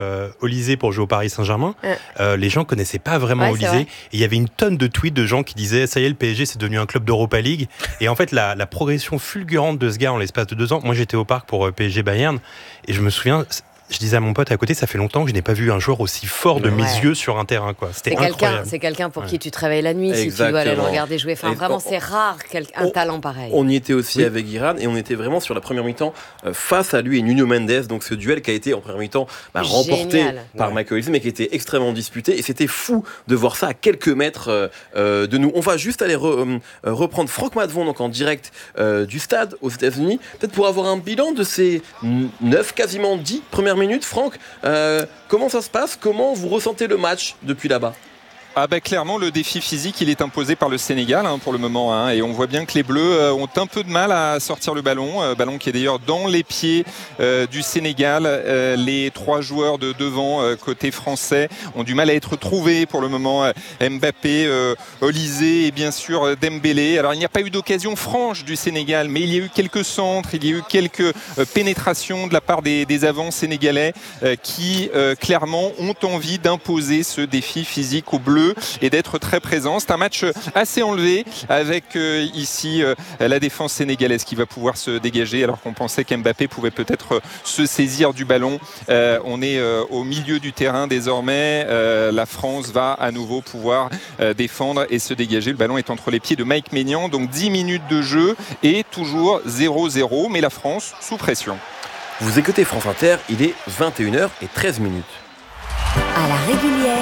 Olysée pour jouer au Paris Saint-Germain. Les gens connaissaient pas vraiment Olysée. Et il y avait une tonne de tweets de gens qui disaient ça y est, le PSG c'est devenu un club d'Europa League. Et en fait, la progression fulgurante de ce gars en l'espace de 2 ans. Moi, j'étais au parc pour PSG Bayern et je me souviens. Je disais à mon pote à côté, ça fait longtemps que je n'ai pas vu un joueur aussi fort de mes yeux sur un terrain, quoi. C'était incroyable. C'est quelqu'un pour qui tu te réveilles la nuit si tu veux aller le regarder jouer. Enfin, vraiment, c'est rare un talent pareil. On y était aussi avec Guiran et on était vraiment sur la première mi-temps face à lui et Nuno Mendes. Donc ce duel qui a été en première mi-temps remporté par Michael Olise, mais qui était extrêmement disputé. Et c'était fou de voir ça à quelques mètres de nous. On va juste aller reprendre Franck Matvon donc en direct du stade aux États-Unis, peut-être pour avoir un bilan de ces 9, quasiment 10 premières minutes. Franck, comment ça se passe? Comment vous ressentez le match depuis là-bas? Clairement, le défi physique, il est imposé par le Sénégal pour le moment. Et on voit bien que les Bleus ont un peu de mal à sortir le ballon. Ballon qui est d'ailleurs dans les pieds du Sénégal. Les 3 joueurs de devant, côté français, ont du mal à être trouvés pour le moment. Mbappé, Olysée et bien sûr Dembélé. Alors, il n'y a pas eu d'occasion franche du Sénégal, mais il y a eu quelques centres, il y a eu quelques pénétrations de la part des avants sénégalais qui, clairement, ont envie d'imposer ce défi physique aux Bleus et d'être très présent. C'est un match assez enlevé avec ici la défense sénégalaise qui va pouvoir se dégager alors qu'on pensait qu'Mbappé pouvait peut-être se saisir du ballon. On est au milieu du terrain désormais. La France va à nouveau pouvoir défendre et se dégager. Le ballon est entre les pieds de Mike Maignan. Donc 10 minutes de jeu et toujours 0-0, mais la France sous pression. Vous écoutez France Inter, il est 21h13. À la régulière,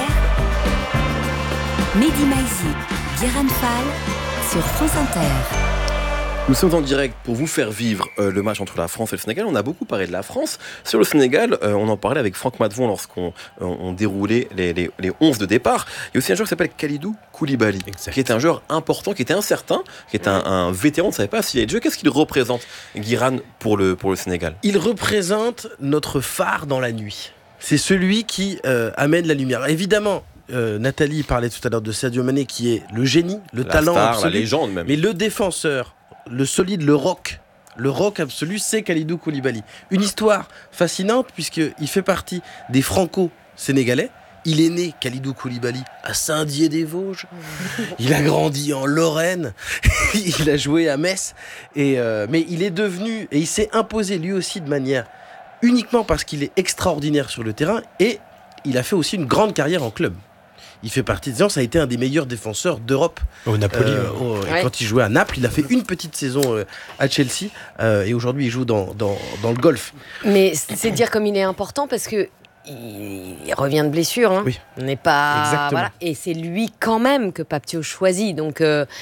Mehdi Maizi, Guérin Fall sur France Inter. Nous sommes en direct pour vous faire vivre le match entre la France et le Sénégal. On a beaucoup parlé de la France. Sur le Sénégal, on en parlait avec Franck Matvon lorsqu'on déroulait les 11 de départ. Il y a aussi un joueur qui s'appelle Kalidou Koulibaly, qui est un joueur important, qui était incertain, qui est un vétéran. On ne savait pas s'il y avait de jeu. Qu'est-ce qu'il représente, Guiran, pour le Sénégal? Il représente notre phare dans la nuit. C'est celui qui amène la lumière. Évidemment, Nathalie parlait tout à l'heure de Sadio Mané, qui est le génie, le talent absolu, la légende même. Mais le défenseur, le solide, le rock absolu, c'est Kalidou Koulibaly. Une histoire fascinante puisqu'il fait partie des franco-sénégalais. Il est né, Kalidou Koulibaly, à Saint-Dié-des-Vosges. Il a grandi en Lorraine. Il a joué à Metz. Mais il est devenu, et il s'est imposé lui aussi de manière uniquement parce qu'il est extraordinaire sur le terrain, et il a fait aussi une grande carrière en club. Il fait partie des gens, ça a été un des meilleurs défenseurs d'Europe. Au Napoli. Quand il jouait à Naples, il a fait une petite saison à Chelsea et aujourd'hui il joue dans le golf. Mais c'est dire comme il est important parce que il revient de blessure, Oui. On n'est pas Exactement. et c'est lui quand même que Papetio choisit. Donc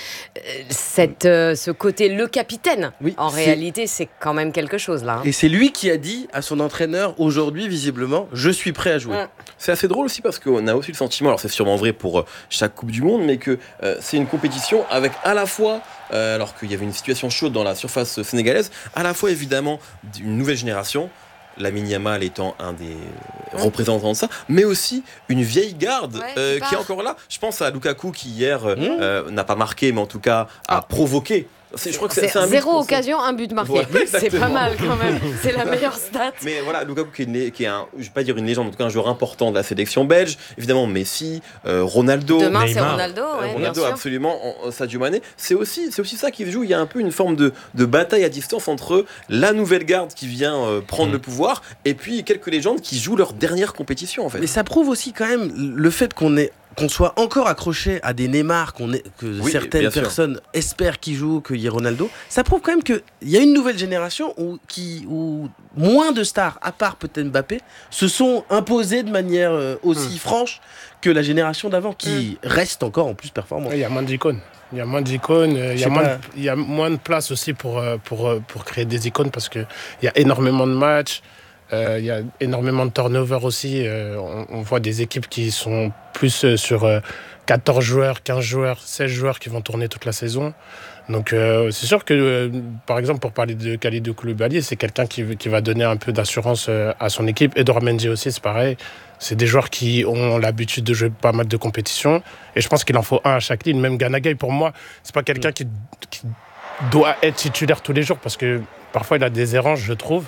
ce côté le capitaine, en réalité, c'est quand même quelque chose là. Et c'est lui qui a dit à son entraîneur aujourd'hui, visiblement, je suis prêt à jouer. C'est assez drôle aussi parce qu'on a aussi le sentiment, alors c'est sûrement vrai pour chaque Coupe du Monde, mais que c'est une compétition avec à la fois, alors qu'il y avait une situation chaude dans la surface sénégalaise, à la fois évidemment une nouvelle génération, Lamine Yamal étant un des représentants de ça, mais aussi une vieille garde qui est encore là. Je pense à Lukaku qui hier n'a pas marqué, mais en tout cas a provoqué. Je crois que c'est un 0 occasion, un but marqué. Ouais, c'est pas mal quand même. C'est la meilleure stat. Mais voilà, Lukaku qui est un, je vais pas dire une légende, en tout cas un joueur important de la sélection belge. Évidemment, Messi, Ronaldo. Demain, Neymar. c'est Ronaldo. Ronaldo, bien sûr. absolument. Sadio Mané. C'est aussi ça qui joue. Il y a un peu une forme de bataille à distance entre la nouvelle garde qui vient prendre le pouvoir et puis quelques légendes qui jouent leur dernière compétition en fait. Mais ça prouve aussi quand même le fait qu'on soit encore accroché à des Neymar, certaines personnes espèrent qu'il joue, qu'il y ait Ronaldo. Ça prouve quand même qu'il y a une nouvelle génération où moins de stars, à part peut-être Mbappé, se sont imposées de manière aussi franche que la génération d'avant, qui reste encore en plus performante. Il y a moins d'icônes. Il y a moins de place aussi pour créer des icônes parce qu'il y a énormément de matchs. Il y a énormément de turnover aussi. On voit des équipes qui sont plus sur 14 joueurs, 15 joueurs, 16 joueurs qui vont tourner toute la saison. Donc c'est sûr que, par exemple, pour parler de Kalidou Koulibaly, c'est quelqu'un qui va donner un peu d'assurance à son équipe. Edouard Mendy aussi, c'est pareil. C'est des joueurs qui ont l'habitude de jouer pas mal de compétitions. Et je pense qu'il en faut un à chaque ligne. Même Gana Gueye, pour moi, c'est pas quelqu'un qui doit être titulaire tous les jours parce que parfois il a des errances, je trouve.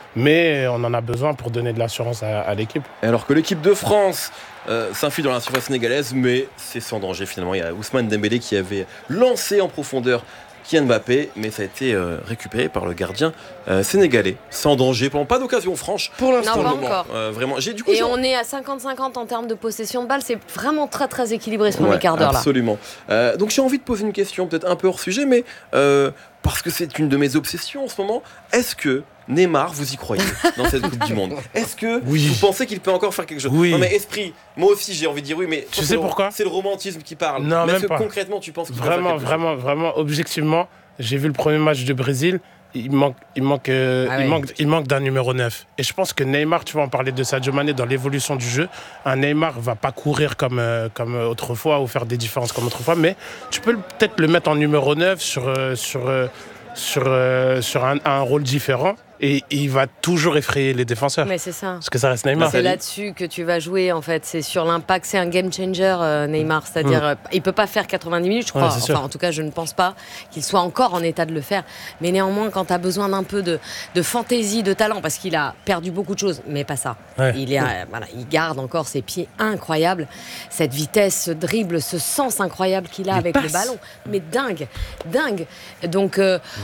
mais on en a besoin pour donner de l'assurance à l'équipe. Alors que l'équipe de France s'infile dans la surface sénégalaise, mais c'est sans danger finalement. Il y a Ousmane Dembélé qui avait lancé en profondeur Kylian Mbappé, mais ça a été récupéré par le gardien sénégalais, sans danger, pas d'occasion franche pour l'instant. Non, pas encore. Vraiment. On est à 50-50 en termes de possession de balle, c'est vraiment très très équilibré ce premier quart d'heure là. Absolument. Donc j'ai envie de poser une question, peut-être un peu hors sujet, mais parce que c'est une de mes obsessions en ce moment. Est-ce que Neymar, vous y croyez dans cette Coupe du Monde? Est-ce que vous pensez qu'il peut encore faire quelque chose? Oui. Non mais esprit, moi aussi j'ai envie de dire oui, mais tu sais pourquoi? C'est le romantisme qui parle. Non, mais même pas. Concrètement, tu penses qu'il peut faire quelque chose? Vraiment, objectivement, j'ai vu le premier match du Brésil. Il manque d'un numéro 9. Et je pense que Neymar, tu vas en parler de Sadio Mané dans l'évolution du jeu. Un Neymar va pas courir comme autrefois ou faire des différences comme autrefois, mais tu peux peut-être le mettre en numéro 9 sur un rôle différent. Et il va toujours effrayer les défenseurs. Mais c'est ça. Parce que ça reste Neymar. C'est là-dessus que tu vas jouer, en fait. C'est sur l'impact. C'est un game changer, Neymar. C'est-à-dire, il peut pas faire 90 minutes, je crois. Enfin, en tout cas, je ne pense pas qu'il soit encore en état de le faire. Mais néanmoins, quand tu as besoin d'un peu de fantaisie, de talent, parce qu'il a perdu beaucoup de choses, mais pas ça. Ouais. Il garde encore ses pieds incroyables. Cette vitesse, ce dribble, ce sens incroyable qu'il a avec le ballon. Mais dingue. Donc...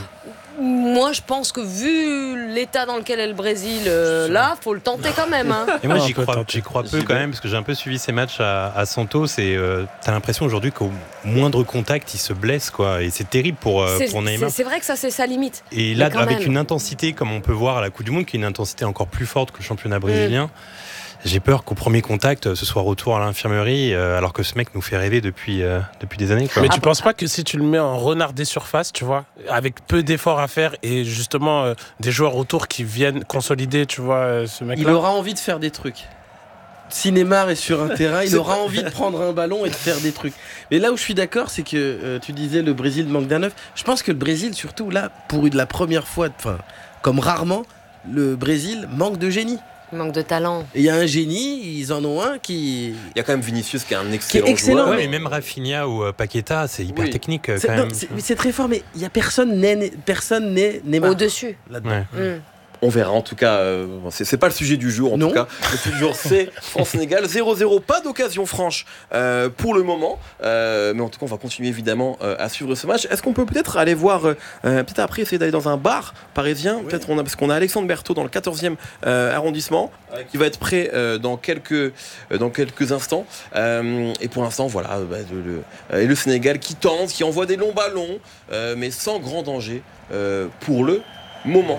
moi, je pense que vu l'état dans lequel est le Brésil, là, faut le tenter quand même. Hein. Et moi, j'y crois peu quand même, parce que j'ai un peu suivi ces matchs à Santos, et t'as l'impression aujourd'hui qu'au moindre contact, il se blesse, quoi. Et c'est terrible pour Neymar. C'est vrai que ça, c'est sa limite. Et là, avec une intensité, comme on peut voir à la Coupe du Monde, qui est une intensité encore plus forte que le championnat brésilien. J'ai peur qu'au premier contact, ce soit retour à l'infirmerie, alors que ce mec nous fait rêver depuis des années. Quoi. Mais tu penses pas que si tu le mets en renard des surfaces, tu vois, avec peu d'efforts à faire et justement des joueurs autour qui viennent consolider, tu vois, ce mec-là. Il aura envie de faire des trucs. Si Neymar est sur un terrain, il aura envie de prendre un ballon et de faire des trucs. Mais là où je suis d'accord, c'est que tu disais le Brésil manque d'un neuf. Je pense que le Brésil, surtout là, pour la première fois, comme rarement, le Brésil manque de génie. Il manque de talent. Et il y a un génie, ils en ont un qui... Il y a quand même Vinicius qui est un excellent joueur. Ouais, mais même Rafinha ou Paqueta, c'est hyper technique quand même. C'est très fort, mais il y a personne n'est Neymar. Au-dessus. Là-dedans. Ouais. On verra, en tout cas, c'est pas le sujet du jour, tout cas. Le sujet du jour, c'est France-Sénégal, 0-0, pas d'occasion franche pour le moment. Mais en tout cas, on va continuer évidemment à suivre ce match. Est-ce qu'on peut peut-être aller voir, peut-être après, essayer d'aller dans un bar parisien, peut-être parce qu'on a Alexandre Berthaud dans le 14e arrondissement, qui va être prêt dans quelques instants. Et pour l'instant, voilà, et le Sénégal qui tente, qui envoie des longs ballons, mais sans grand danger pour le moment.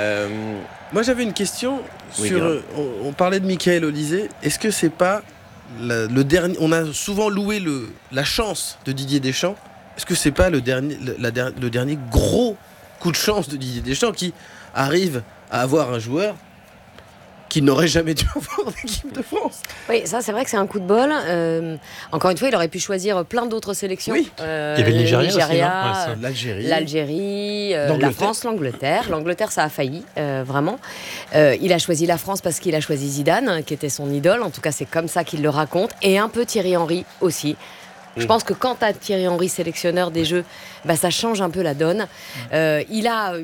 Moi j'avais une question sur. On parlait de Michael Olise. Est-ce que c'est pas le dernier? On a souvent loué la chance de Didier Deschamps. Est-ce que c'est pas le dernier gros coup de chance de Didier Deschamps qui arrive à avoir un joueur qu'il n'aurait jamais dû avoir en équipe de France? Oui, ça c'est vrai que c'est un coup de bol. Encore une fois, il aurait pu choisir plein d'autres sélections. Oui. Il y avait le Nigeria, l'Algérie, la France, l'Angleterre. L'Angleterre, ça a failli, vraiment. Il a choisi la France parce qu'il a choisi Zidane, qui était son idole. En tout cas, c'est comme ça qu'il le raconte. Et un peu Thierry Henry aussi. Je pense que quand tu as Thierry Henry sélectionneur des Jeux, ça change un peu la donne. Il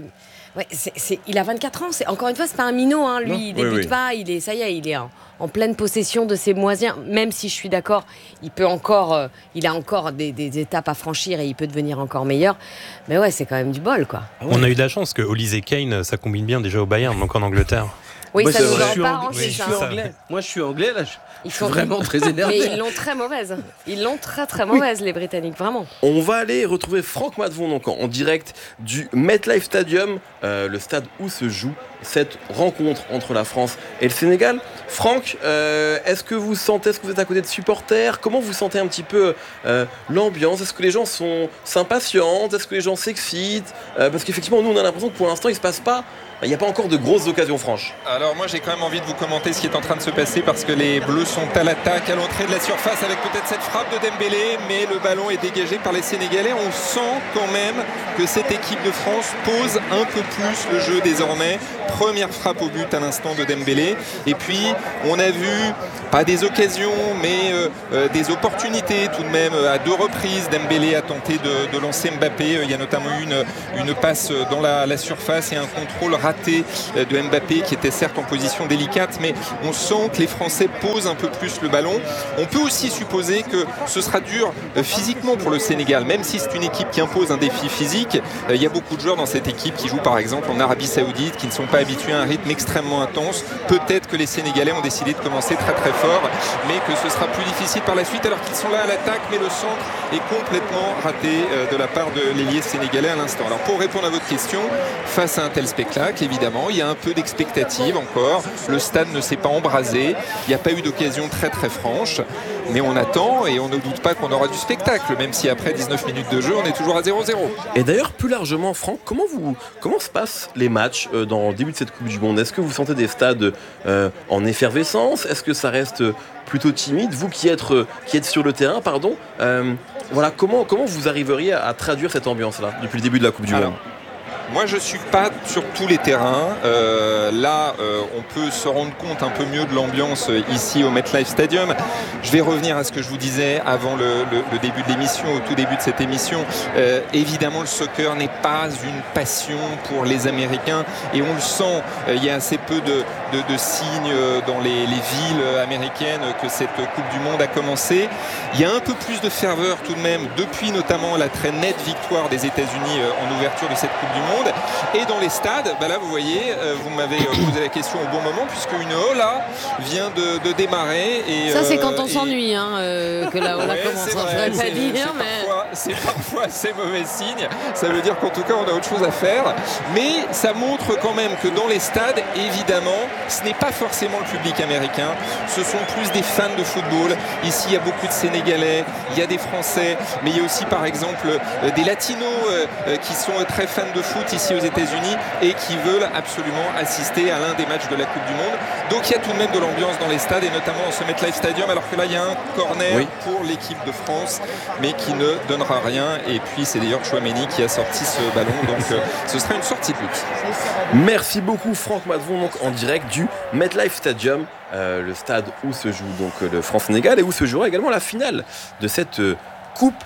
a 24 ans. Encore une fois, c'est pas un minot. Hein. Lui, il débute pas. Il est en pleine possession de ses moyens. Même si je suis d'accord, il a encore des étapes à franchir et il peut devenir encore meilleur. Mais ouais, c'est quand même du bol, quoi. On a eu de la chance que Olise et Kane, ça combine bien déjà au Bayern, donc en Angleterre. Oui, ça nous aurait pas arrangé ça. Moi, je suis anglais là. Je suis vraiment très énervé. Mais ils l'ont très mauvaise. Ils l'ont très très mauvaise, les Britanniques, vraiment. On va aller retrouver Franck Matvon donc en direct du MetLife Stadium, le stade où se joue cette rencontre entre la France et le Sénégal. Franck, est-ce que vous êtes à côté de supporters? Comment vous sentez un petit peu l'ambiance? Est-ce que les gens s'impatientent? Est-ce que les gens s'excitent? Parce qu'effectivement, nous, on a l'impression que pour l'instant, il se passe pas. Il n'y a pas encore de grosses occasions franches. Alors moi j'ai quand même envie de vous commenter ce qui est en train de se passer parce que les Bleus sont à l'attaque à l'entrée de la surface avec peut-être cette frappe de Dembélé, mais le ballon est dégagé par les Sénégalais. On sent quand même que cette équipe de France pose un peu plus le jeu désormais. Première frappe au but à l'instant de Dembélé. Et puis, on a vu, pas des occasions, mais des opportunités tout de même. À 2 reprises, Dembélé a tenté de lancer Mbappé. Il y a notamment une passe dans la surface et un contrôle raté de Mbappé qui était certes en position délicate, mais on sent que les Français posent un peu plus le ballon. On peut aussi supposer que ce sera dur physiquement pour le Sénégal, même si c'est une équipe qui impose un défi physique. Il y a beaucoup de joueurs dans cette équipe qui jouent par exemple en Arabie Saoudite, qui ne sont pas habitués à un rythme extrêmement intense. Peut-être que les Sénégalais ont décidé de commencer très très fort, mais que ce sera plus difficile par la suite alors qu'ils sont là à l'attaque, mais le centre est complètement raté de la part de l'ailier sénégalais à l'instant. Alors pour répondre à votre question, face à un tel spectacle, évidemment, il y a un peu d'expectative encore. Le stade ne s'est pas embrasé, il n'y a pas eu d'occasion très très franche, mais on attend et on ne doute pas qu'on aura du spectacle, même si après 19 minutes de jeu, on est toujours à 0-0. Et d'ailleurs, plus largement, Franck, comment se passent les matchs dans le début de cette Coupe du Monde? Est-ce que vous sentez des stades en effervescence? Est-ce que ça reste plutôt timide? Vous qui êtes sur le terrain, pardon, voilà, comment vous arriveriez à traduire cette ambiance-là depuis le début de la Coupe du Monde? Moi, je ne suis pas sur tous les terrains. On peut se rendre compte un peu mieux de l'ambiance ici au MetLife Stadium. Je vais revenir à ce que je vous disais avant le début de l'émission, au tout début de cette émission. Évidemment, le soccer n'est pas une passion pour les Américains et on le sent. Il y a assez peu de signes dans les villes américaines que cette Coupe du Monde a commencé. Il y a un peu plus de ferveur tout de même depuis notamment la très nette victoire des États-Unis en ouverture de cette Coupe du Monde. Et dans les stades, là vous voyez, vous m'avez posé la question au bon moment puisque une Ola vient de démarrer. Et, ça c'est quand on s'ennuie que la Ola commence. Je ne voudrais pas dire, mais c'est parfois assez mauvais signe. Ça veut dire qu'en tout cas on a autre chose à faire. Mais ça montre quand même que dans les stades, évidemment, ce n'est pas forcément le public américain. Ce sont plus des fans de football. Ici il y a beaucoup de Sénégalais, il y a des Français, mais il y a aussi par exemple des Latinos qui sont très fans de foot ici aux États-Unis et qui veulent absolument assister à l'un des matchs de la Coupe du Monde. Donc il y a tout de même de l'ambiance dans les stades et notamment dans ce MetLife Stadium, alors que là il y a un corner pour l'équipe de France mais qui ne donnera rien. Et puis c'est d'ailleurs Chouameni qui a sorti ce ballon, donc ce sera une sortie de but. Merci beaucoup Franck Matvon, donc en direct du MetLife Stadium, le stade où se joue donc le France-Sénégal et où se jouera également la finale de cette Coupe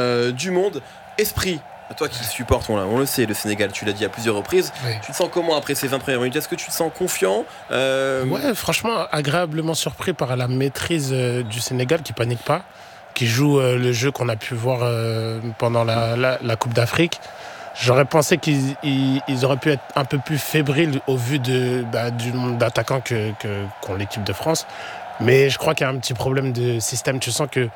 du Monde. Esprit, toi qui supportes, on le sait, le Sénégal, tu l'as dit à plusieurs reprises, tu te sens comment après ces 20 premières minutes? Est-ce que tu te sens confiant? Ouais, franchement, agréablement surpris par la maîtrise du Sénégal qui panique pas, qui joue le jeu qu'on a pu voir pendant la Coupe d'Afrique. J'aurais pensé qu'ils auraient pu être un peu plus fébriles au vu du nombre d'attaquants qu'ont l'équipe de France. Mais je crois qu'il y a un petit problème de système. Tu sens que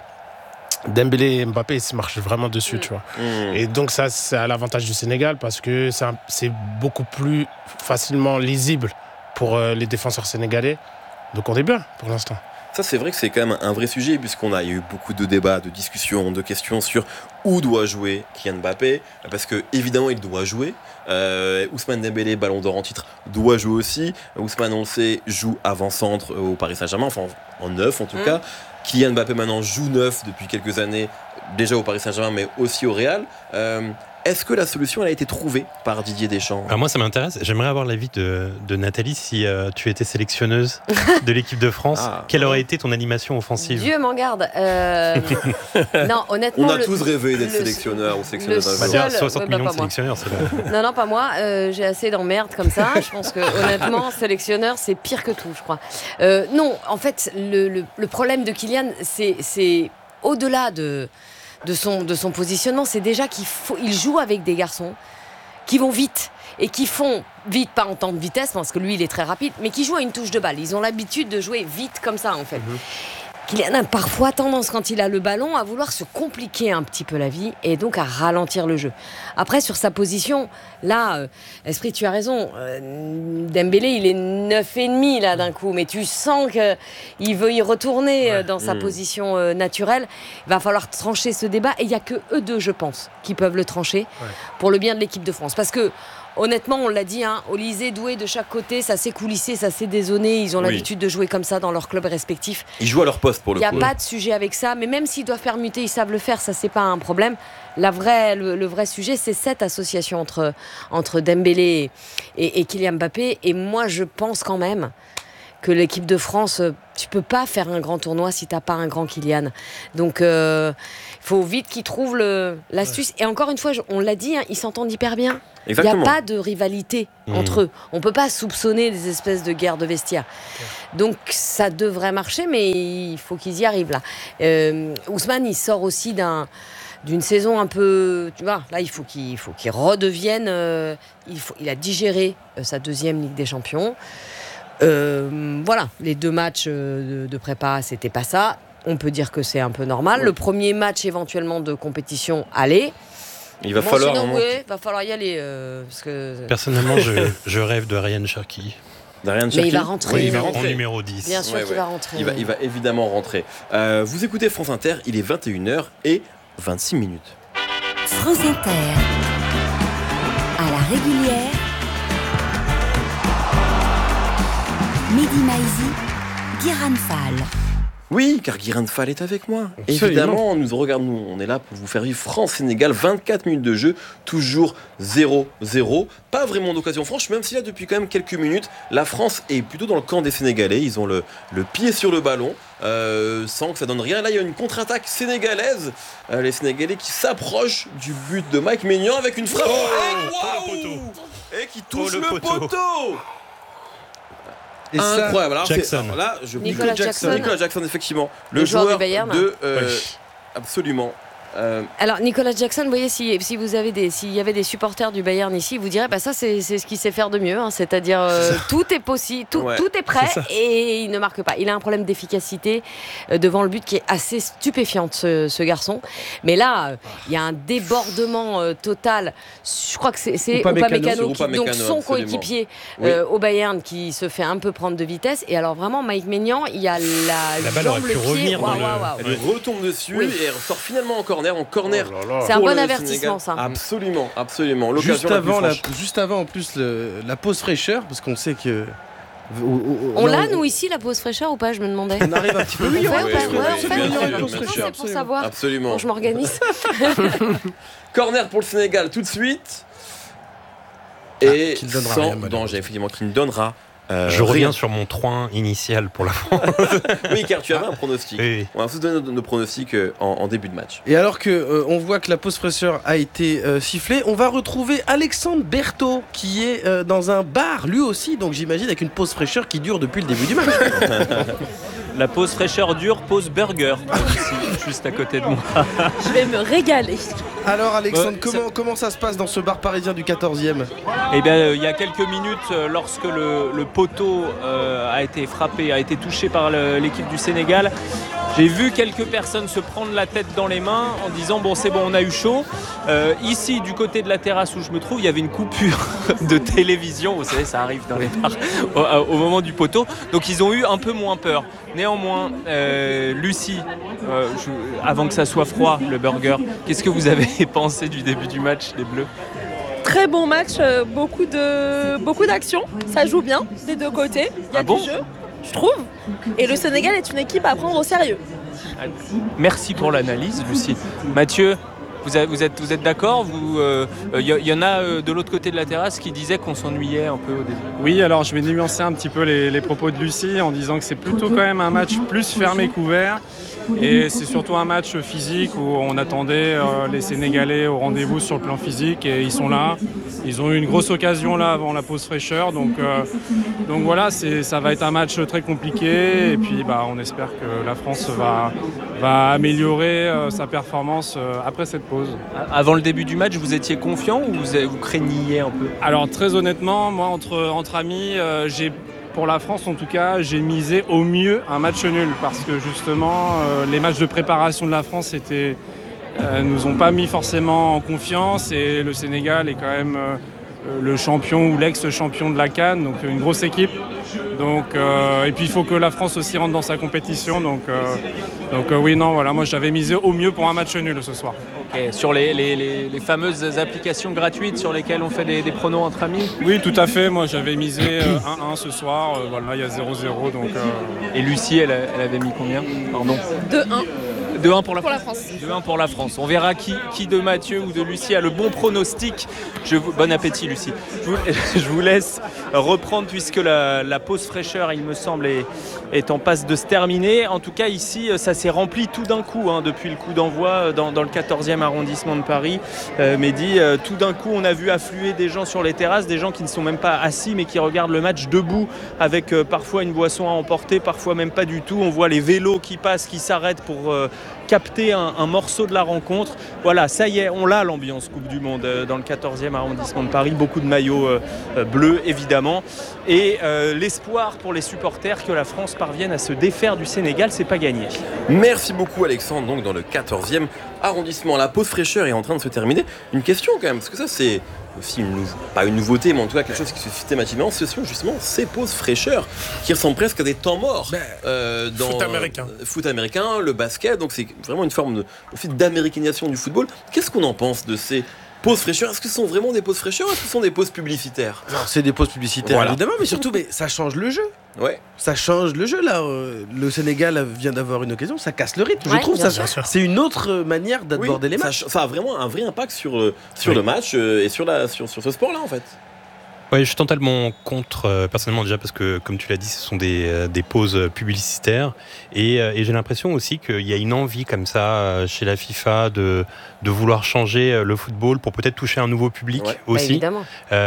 Dembélé et Mbappé, ils se marchent vraiment dessus, tu vois. Et donc ça, c'est à l'avantage du Sénégal parce que c'est beaucoup plus facilement lisible pour les défenseurs sénégalais. Donc on est bien pour l'instant. Ça, c'est vrai que c'est quand même un vrai sujet puisqu'il y a eu beaucoup de débats, de discussions, de questions sur où doit jouer Kylian Mbappé, parce que évidemment il doit jouer. Ousmane Dembélé, Ballon d'Or en titre, doit jouer aussi. Ousmane, on le sait, joue avant-centre au Paris Saint-Germain, enfin en neuf en tout cas. Kylian Mbappé maintenant joue neuf depuis quelques années, déjà au Paris Saint-Germain mais aussi au Real. Est-ce que la solution elle a été trouvée par Didier Deschamps? Alors moi ça m'intéresse, j'aimerais avoir l'avis de Nathalie si tu étais sélectionneuse de l'équipe de France. Quelle aurait été ton animation offensive? Dieu m'en garde. Non, honnêtement, on a tous rêvé d'être sélectionneur ou sélectionneuse. 60 millions de sélectionneurs, c'est là. Non, pas moi. J'ai assez d'emmerdes comme ça. Je pense que honnêtement, sélectionneur, c'est pire que tout, je crois. Non, en fait, le problème de Kylian, c'est au-delà de son positionnement, c'est déjà qu'il joue avec des garçons qui vont vite et qui font vite, pas en temps de vitesse parce que lui il est très rapide, mais qui jouent à une touche de balle. Ils ont l'habitude de jouer vite comme ça en fait. Kylian a parfois tendance, quand il a le ballon, à vouloir se compliquer un petit peu la vie et donc à ralentir le jeu. Après, sur sa position, là, Esprit, tu as raison, Dembélé, il est 9,5 là d'un coup, mais tu sens qu'il veut y retourner dans sa position naturelle. Il va falloir trancher ce débat et il n'y a que eux deux, je pense, qui peuvent le trancher pour le bien de l'équipe de France. Parce que honnêtement, on l'a dit, Olysée, Doué de chaque côté, ça s'est coulissé, ça s'est désonné. Ils ont l'habitude de jouer comme ça dans leurs clubs respectifs. Ils jouent à leur poste pour le coup. Il n'y a pas de sujet avec ça, mais même s'ils doivent permuter, ils savent le faire, ça c'est pas un problème. Le vrai sujet, c'est cette association entre Dembélé et Kylian Mbappé. Et moi, je pense quand même que l'équipe de France, tu peux pas faire un grand tournoi si t'as pas un grand Kylian. Donc il faut vite qu'ils trouvent l'astuce. Et encore une fois, on l'a dit, ils s'entendent hyper bien. Il n'y a pas de rivalité entre eux. On peut pas soupçonner des espèces de guerre de vestiaire. Donc ça devrait marcher, mais il faut qu'ils y arrivent là. Ousmane, il sort aussi d'une saison un peu, tu vois, là il faut qu'il redevienne, il a digéré sa deuxième Ligue des Champions. Voilà, les 2 matchs de prépa, c'était pas ça. On peut dire que c'est un peu normal. Le premier match éventuellement de compétition, allez. Il va falloir y aller. Parce que... Personnellement, je rêve de Ryan Cherki. Mais il va rentrer. En numéro 10. Bien sûr qu'il va rentrer. Il va évidemment rentrer. Vous écoutez France Inter, il est 21h26. France Inter, à la régulière, Mehdi Maizi, Guérin Fall. Oui, car Guérin Fall est avec moi. Évidemment, on est là pour vous faire vivre France-Sénégal, 24 minutes de jeu, toujours 0-0. Pas vraiment d'occasion franche, même si là, depuis quand même quelques minutes, la France est plutôt dans le camp des Sénégalais. Ils ont le pied sur le ballon, sans que ça donne rien. Là, il y a une contre-attaque sénégalaise. Les Sénégalais qui s'approchent du but de Mike Maignan avec une frappe. Et qui touche le poteau. Et incroyable. Alors, Jackson. Là, Nicolas Jackson, effectivement. Le joueur joueur du Bayern. Absolument. Alors Nicolas Jackson, vous voyez, si vous avez s'il y avait des supporters du Bayern ici, vous direz ça c'est ce qu'il sait faire de mieux, c'est-à-dire tout est possible, tout est prêt et il ne marque pas. Il a un problème d'efficacité devant le but qui est assez stupéfiant ce garçon. Mais là, il y a un débordement total. Je crois que c'est Upamecano, donc son coéquipier au Bayern, qui se fait un peu prendre de vitesse. Et alors vraiment, Mike Maignan, il y a la balle aurait pu revenir. Elle lui retombe dessus et elle ressort finalement en corner. C'est un bon avertissement, ça. Absolument. Juste avant, en plus, la pause fraîcheur, parce qu'on sait que. On l'a, nous, ici, la pause fraîcheur ou pas, je me demandais. On arrive un petit peu. C'est pour savoir. Absolument. Quand je m'organise. Corner pour le Sénégal tout de suite. Et qui ne donnera sans rien, danger, effectivement, qui ne donnera je reviens sur mon 3-1 initial pour la France. Oui, car tu avais un pronostic. Oui. On va tous donner nos pronostics en début de match. Et alors que on voit que la pause fraîcheur a été sifflée, on va retrouver Alexandre Berthaud qui est dans un bar lui aussi, donc j'imagine avec une pause fraîcheur qui dure depuis le début du match. La pause fraîcheur dure, pause burger, juste à côté de moi. Je vais me régaler. Alors Alexandre, comment ça se passe dans ce bar parisien du 14e ? Eh bien, il y a quelques minutes, lorsque le poteau a été frappé, a été touché par l'équipe du Sénégal, j'ai vu quelques personnes se prendre la tête dans les mains en disant bon c'est bon, on a eu chaud. Ici, du côté de la terrasse où je me trouve, il y avait une coupure de télévision. Vous savez, ça arrive dans les bars au moment du poteau. Donc ils ont eu un peu moins peur. Néanmoins, Lucie, avant que ça soit froid, le burger, qu'est-ce que vous avez pensé du début du match, les Bleus ? Très bon match, beaucoup d'actions, ça joue bien des deux côtés, il y a du jeu, je trouve. Et le Sénégal est une équipe à prendre au sérieux. Merci pour l'analyse, Lucie. Mathieu, vous êtes d'accord ? Il y en a de l'autre côté de la terrasse qui disaient qu'on s'ennuyait un peu au début. Oui, alors je vais nuancer un petit peu les propos de Lucie en disant que c'est plutôt quand même un match plus fermé couvert. Et c'est surtout un match physique où on attendait les Sénégalais au rendez-vous sur le plan physique et ils sont là. Ils ont eu une grosse occasion là avant la pause fraîcheur. Donc voilà, ça va être un match très compliqué. Et puis on espère que la France va améliorer sa performance après cette pause. Avant le début du match, vous étiez confiant ou vous craigniez un peu ? Alors très honnêtement, moi entre amis, pour la France, en tout cas, j'ai misé au mieux un match nul parce que justement, les matchs de préparation de la France nous ont pas mis forcément en confiance et le Sénégal est quand même le champion ou l'ex-champion de la CAN, donc une grosse équipe. Donc, et puis il faut que la France aussi rentre dans sa compétition. Donc oui, non, voilà, moi j'avais misé au mieux pour un match nul ce soir. Okay. Sur les fameuses applications gratuites sur lesquelles on fait des pronos entre amis? Oui, tout à fait. Moi j'avais misé 1-1 ce soir. Voilà, il y a 0-0. Donc, Et Lucie, elle avait mis combien? Pardon. 2-1. 2-1 pour la France. 2-1 pour la France. On verra qui de Mathieu ou de Lucie a le bon pronostic. Bon appétit, Lucie. Je vous laisse reprendre puisque la pause fraîcheur, il me semble, est en passe de se terminer. En tout cas, ici, ça s'est rempli tout d'un coup depuis le coup d'envoi dans le 14e arrondissement de Paris. Mehdi, tout d'un coup, on a vu affluer des gens sur les terrasses, des gens qui ne sont même pas assis mais qui regardent le match debout avec parfois une boisson à emporter, parfois même pas du tout. On voit les vélos qui passent, qui s'arrêtent pour capter un morceau de la rencontre. Voilà, ça y est, on l'a l'ambiance Coupe du Monde dans le 14e arrondissement de Paris. Beaucoup de maillots bleus, évidemment. Et l'espoir pour les supporters que la France parvienne à se défaire du Sénégal, c'est pas gagné. Merci beaucoup Alexandre. Donc dans le 14e arrondissement, la pause fraîcheur est en train de se terminer. Une question quand même, parce que ça c'est aussi pas une nouveauté, mais en tout cas quelque chose qui se fait systématiquement, ce sont justement ces pauses fraîcheurs qui ressemblent presque à des temps morts dans foot américain, le basket. Donc c'est vraiment une forme d'américanisation du football. Qu'est-ce qu'on en pense de ces pauses fraîcheurs? Est-ce que ce sont vraiment des pauses fraîcheurs ou est-ce que ce sont des pauses publicitaires? Non, c'est des pauses publicitaires, voilà. Évidemment, mais surtout, ça change le jeu. Ouais. Ça change le jeu là. Le Sénégal vient d'avoir une occasion, ça casse le rythme. Je trouve ça. C'est une autre manière d'aborder les matchs. Ça a vraiment un vrai impact sur le match et sur ce sport-là en fait. Ouais, je suis totalement contre, personnellement déjà parce que, comme tu l'as dit, ce sont des pauses publicitaires et j'ai l'impression aussi qu'il y a une envie comme ça chez la FIFA de vouloir changer le football pour peut-être toucher un nouveau public aussi. Évidemment.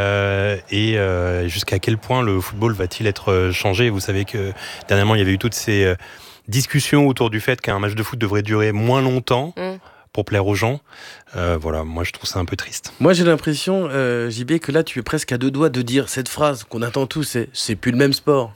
Et jusqu'à quel point le football va-t-il être changé? Vous savez que dernièrement il y avait eu toutes ces discussions autour du fait qu'un match de foot devrait durer moins longtemps. Pour plaire aux gens. Voilà, moi je trouve ça un peu triste. Moi j'ai l'impression, JB, que là tu es presque à deux doigts de dire cette phrase qu'on attend tous, c'est plus le même sport.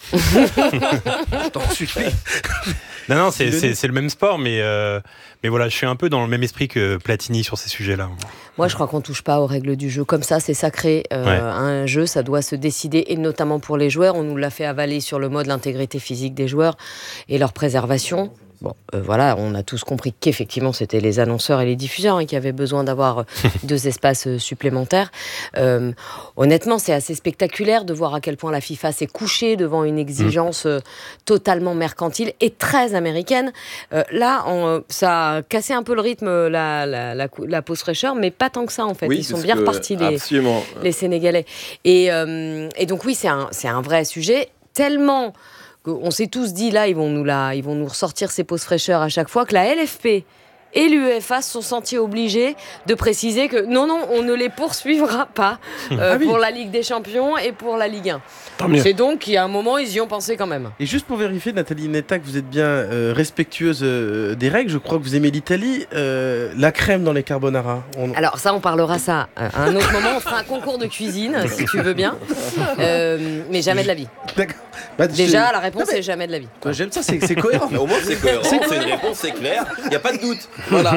Je t'en supplie. Non, c'est le même sport, mais voilà, je suis un peu dans le même esprit que Platini sur ces sujets-là. Moi, je crois qu'on touche pas aux règles du jeu. Comme ça, c'est sacré. Un jeu, ça doit se décider, et notamment pour les joueurs. On nous l'a fait avaler sur le mode l'intégrité physique des joueurs et leur préservation. Bon, voilà, on a tous compris qu'effectivement, c'était les annonceurs et les diffuseurs qui avaient besoin d'avoir 2 espaces supplémentaires. Honnêtement, c'est assez spectaculaire de voir à quel point la FIFA s'est couchée devant une exigence totalement mercantile et très américaine. Là, ça a cassé un peu le rythme, la pause fraîcheur, mais pas tant que ça, en fait. Ils sont bien repartis, les Sénégalais. Et donc, oui, c'est un vrai sujet, tellement... On s'est tous dit, là, ils vont nous ressortir ces pauses fraîcheurs à chaque fois, que la LFP et l'UEFA se sont sentis obligés de préciser que non, on ne les poursuivra pas pour la Ligue des Champions et pour la Ligue 1. C'est donc qu'il y a un moment, ils y ont pensé quand même. Et juste pour vérifier, Nathalie Netta, que vous êtes bien respectueuse des règles, je crois que vous aimez l'Italie, la crème dans les carbonara. Alors ça, on parlera ça à un autre moment. On fera un concours de cuisine, si tu veux bien. Mais jamais de la vie. D'accord. Déjà, la réponse c'est jamais de la vie. J'aime ça, c'est cohérent. Mais au moins c'est cohérent, c'est une réponse, c'est clair, il n'y a pas de doute. Voilà.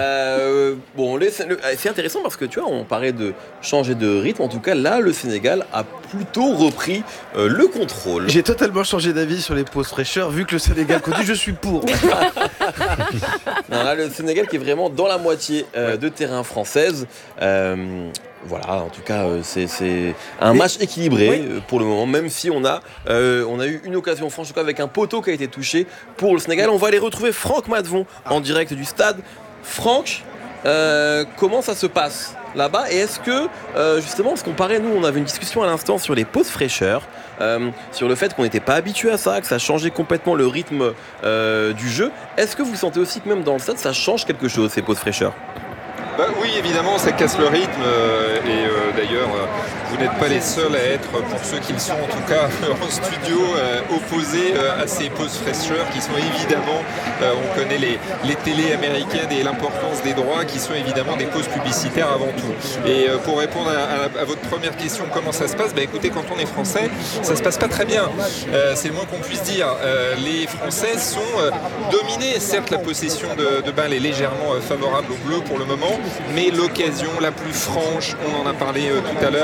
C'est intéressant parce que tu vois, on parlait de changer de rythme. En tout cas, là, le Sénégal a plutôt repris le contrôle. J'ai totalement changé d'avis sur les pauses fraîcheurs, vu que le Sénégal continue, je suis pour. Non, là, le Sénégal qui est vraiment dans la moitié de terrain française. Voilà, en tout cas, c'est un match équilibré pour le moment, même si on a eu une occasion franche avec un poteau qui a été touché pour le Sénégal. On va aller retrouver Franck Matvon en direct du stade. Franck, comment ça se passe là-bas? Et est-ce que, justement, parce qu'on parlait, nous, on avait une discussion à l'instant sur les pauses fraîcheurs, sur le fait qu'on n'était pas habitué à ça, que ça changeait complètement le rythme du jeu. Est-ce que vous sentez aussi que même dans le stade, ça change quelque chose, ces pauses fraîcheurs? Oui, évidemment, ça casse le rythme et d'ailleurs, vous n'êtes pas les seuls à être, pour ceux qui le sont en tout cas, en studio, opposés à ces pauses fraîcheurs qui sont évidemment, on connaît les télés américaines et l'importance des droits qui sont évidemment des pauses publicitaires avant tout. Et pour répondre à votre première question, comment ça se passe? Écoutez, quand on est français, ça se passe pas très bien. C'est le moins qu'on puisse dire. Les Français sont dominés. Certes, la possession de balle est légèrement favorable aux Bleus pour le moment, mais l'occasion la plus franche, on en a parlé tout à l'heure,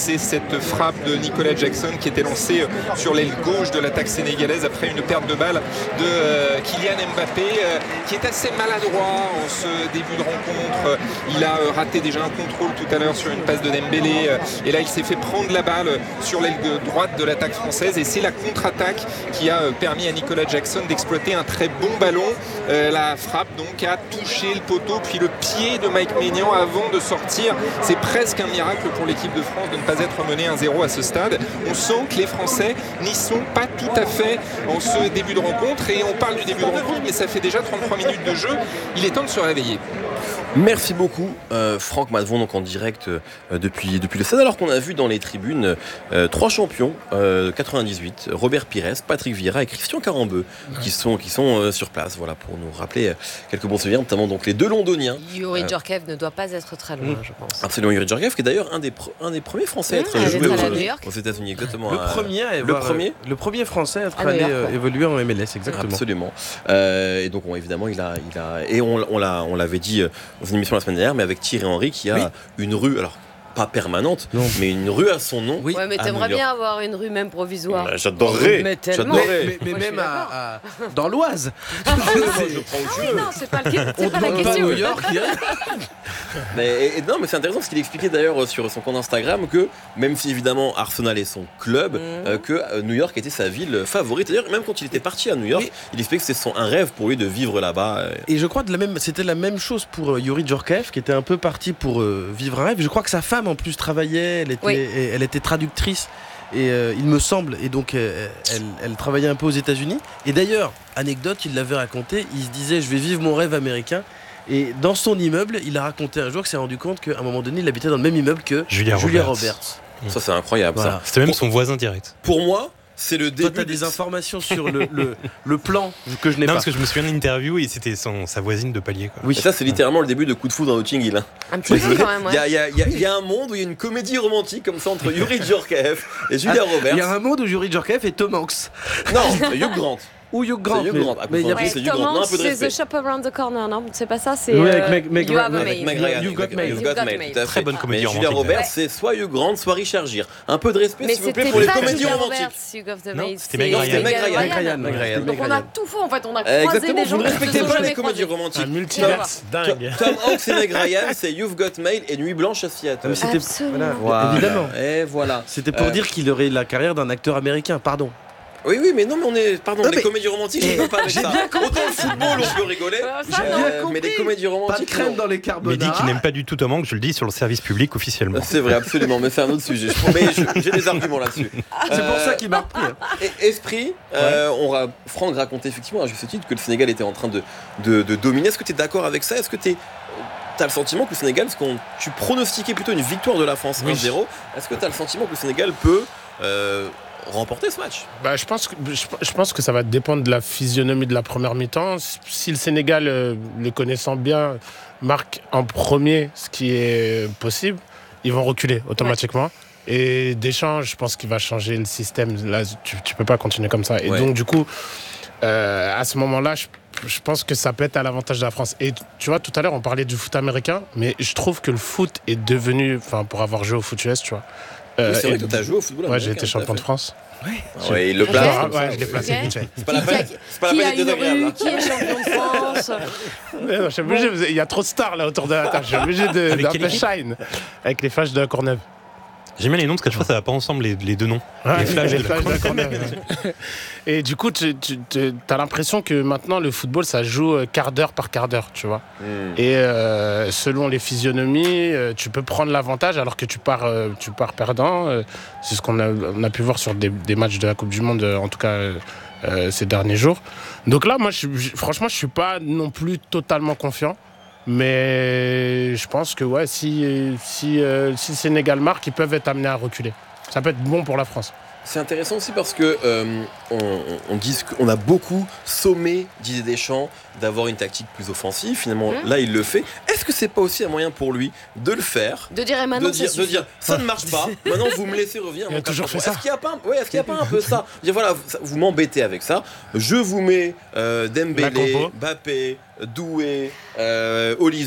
c'est cette frappe de Nicolas Jackson qui était lancée sur l'aile gauche de l'attaque sénégalaise après une perte de balle de Kylian Mbappé qui est assez maladroit en ce début de rencontre. Il a raté déjà un contrôle tout à l'heure sur une passe de Dembélé et là il s'est fait prendre la balle sur l'aile droite de l'attaque française et c'est la contre-attaque qui a permis à Nicolas Jackson d'exploiter un très bon ballon. La frappe donc a touché le poteau puis le pied de Mike Maignan avant de sortir. C'est presque un miracle pour l'équipe de France de ne pas être menée 1-0 à ce stade. On sent que les Français n'y sont pas tout à fait en ce début de rencontre et on parle du début de rencontre mais ça fait déjà 33 minutes de jeu. Il est temps de se réveiller. Merci beaucoup Franck Matvon, donc en direct depuis le stade, alors qu'on a vu dans les tribunes 3 champions 98, Robert Pires, Patrick Vieira et Christian Carambeu qui sont sur place, voilà, pour nous rappeler quelques bons souvenirs, notamment donc les 2 Londoniens. Yuri Djorkaeff ne doit pas être très loin, je pense. Absolument, Yuri Djorkaeff qui est d'ailleurs un des premiers Français à être joué aux États-Unis, exactement. Le premier Français à être allé évoluer en MLS, exactement. Absolument. Et donc évidemment on l'avait dit dans une émission la semaine dernière, mais avec Thierry Henry qui a une rue, alors pas permanente, mais une rue à son nom. Oui. Ouais, mais t'aimerais bien avoir une rue même provisoire. J'adorerais. Mais même dans l'Oise. Non, c'est pas la question. Pas New York. Non, mais c'est intéressant parce qu'il expliquait d'ailleurs sur son compte Instagram que même si évidemment Arsenal est son club, que New York était sa ville favorite. D'ailleurs, même quand il était parti à New York, il expliquait que c'était un rêve pour lui de vivre là-bas. Et je crois que c'était la même chose pour Yuri Djorkaeff qui était un peu parti pour vivre un rêve. Je crois que sa femme en plus travaillait, elle était traductrice et il me semble, et donc elle travaillait un peu aux États-Unis. Et d'ailleurs, anecdote, il l'avait raconté, il se disait je vais vivre mon rêve américain. Et dans son immeuble, il a raconté un jour qu'il s'est rendu compte qu'à un moment donné, il habitait dans le même immeuble que Julia Roberts. Ça c'est incroyable. Voilà. C'était même son voisin direct. Pour moi, c'est le début. Toi, t'as des informations sur le plan que je n'ai pas. Parce que je me souviens d'une interview et c'était sa voisine de palier. Quoi. Oui. Et ça, c'est littéralement le début de Coup de foudre dans Notting Hill. Un petit peu quand même. Il y a un monde où il y a une comédie romantique comme ça entre Yuri Djorkaeff et Julia Roberts. Il y a un monde où Yuri Djorkaeff et Tom Hanks. Non, Hugh Grant. Ou Hugh Grant. Mais il y a Tom Hanks, c'est The Shop Around the Corner, non? C'est pas ça, c'est. Oui, avec Meg Ryan. You've Got Mail. Très bonne comédie romantique. Julia Roberts, c'est soit Hugh Grant, soit Richard Gere. Un peu de respect, s'il vous plaît, pour les comédies romantiques. C'était Meg Ryan. Donc on a tout faux, en fait, on a croisé des gens. Vous ne respectez pas les comédies romantiques. Un multiverse dingue. Tom Hanks et Meg Ryan, c'est You've Got Mail et Nuit Blanche à Seattle. Évidemment. Et voilà. C'était pour dire qu'il aurait la carrière d'un acteur américain, pardon. Oui, mais non, mais les comédies romantiques, je ne peux pas avec ça. Autant le football, on peut rigoler, mais les comédies romantiques. Pas de crème dans les carbonara. Mais dit qu'il n'aime pas du tout Tom Hanks, je le dis sur le service public officiellement. C'est vrai, absolument, mais c'est un autre sujet. J'ai des arguments là-dessus. C'est pour ça qu'il m'a repris. Esprit, Franck racontait effectivement à juste titre que le Sénégal était en train de dominer. Est-ce que tu es d'accord avec ça? Est-ce que t'as le sentiment que le Sénégal, parce que tu pronostiquais plutôt une victoire de la France 1-0, est-ce que t'as le sentiment que le Sénégal peut remporter ce match? Je pense que ça va dépendre de la physionomie de la première mi-temps. Si le Sénégal, le connaissant bien, marque en premier, ce qui est possible, ils vont reculer automatiquement. Et Deschamps, je pense qu'il va changer le système. Là, tu peux pas continuer comme ça. Et donc, du coup, à ce moment-là, je pense que ça peut être à l'avantage de la France. Et tu vois, tout à l'heure, on parlait du foot américain, mais je trouve que le foot est devenu, pour avoir joué au foot US, tu vois. C'est vrai que tu as joué au football américain. Ouais, j'ai été champion de France. Ouais, il le place. Ouais, je l'ai placé. C'est pas la peine d'être désagréable. Qui est champion de France? Je suis obligé, il y a trop de stars là autour de la table. Je suis obligé d'un peu shine avec les flashs de la Courneuve. J'aime bien les noms parce que je crois que ça va pas ensemble les deux noms. Ouais, les flashs de la Courneuve. Et du coup, tu as l'impression que maintenant le football ça joue quart d'heure par quart d'heure, tu vois. Et selon les physionomies, tu peux prendre l'avantage alors que tu pars perdant. C'est ce qu'on a pu voir sur des matchs de la Coupe du Monde, en tout cas ces derniers jours. Donc là, moi, franchement, je suis pas non plus totalement confiant. Mais je pense que si le Sénégal marque, ils peuvent être amenés à reculer. Ça peut être bon pour la France. C'est intéressant aussi parce que on dit qu'on a beaucoup sommé Didier Deschamps d'avoir une tactique plus offensive. Finalement, là, il le fait. Est-ce que c'est pas aussi un moyen pour lui de le faire, de dire maintenant de dire ça ne marche pas. Maintenant, vous me laissez revenir. Il a toujours fait ça. Est-ce qu'il n'y a pas un peu ça? Dire voilà, vous m'embêtez avec ça. Je vous mets Dembélé, Mbappé, Doué, Olysée.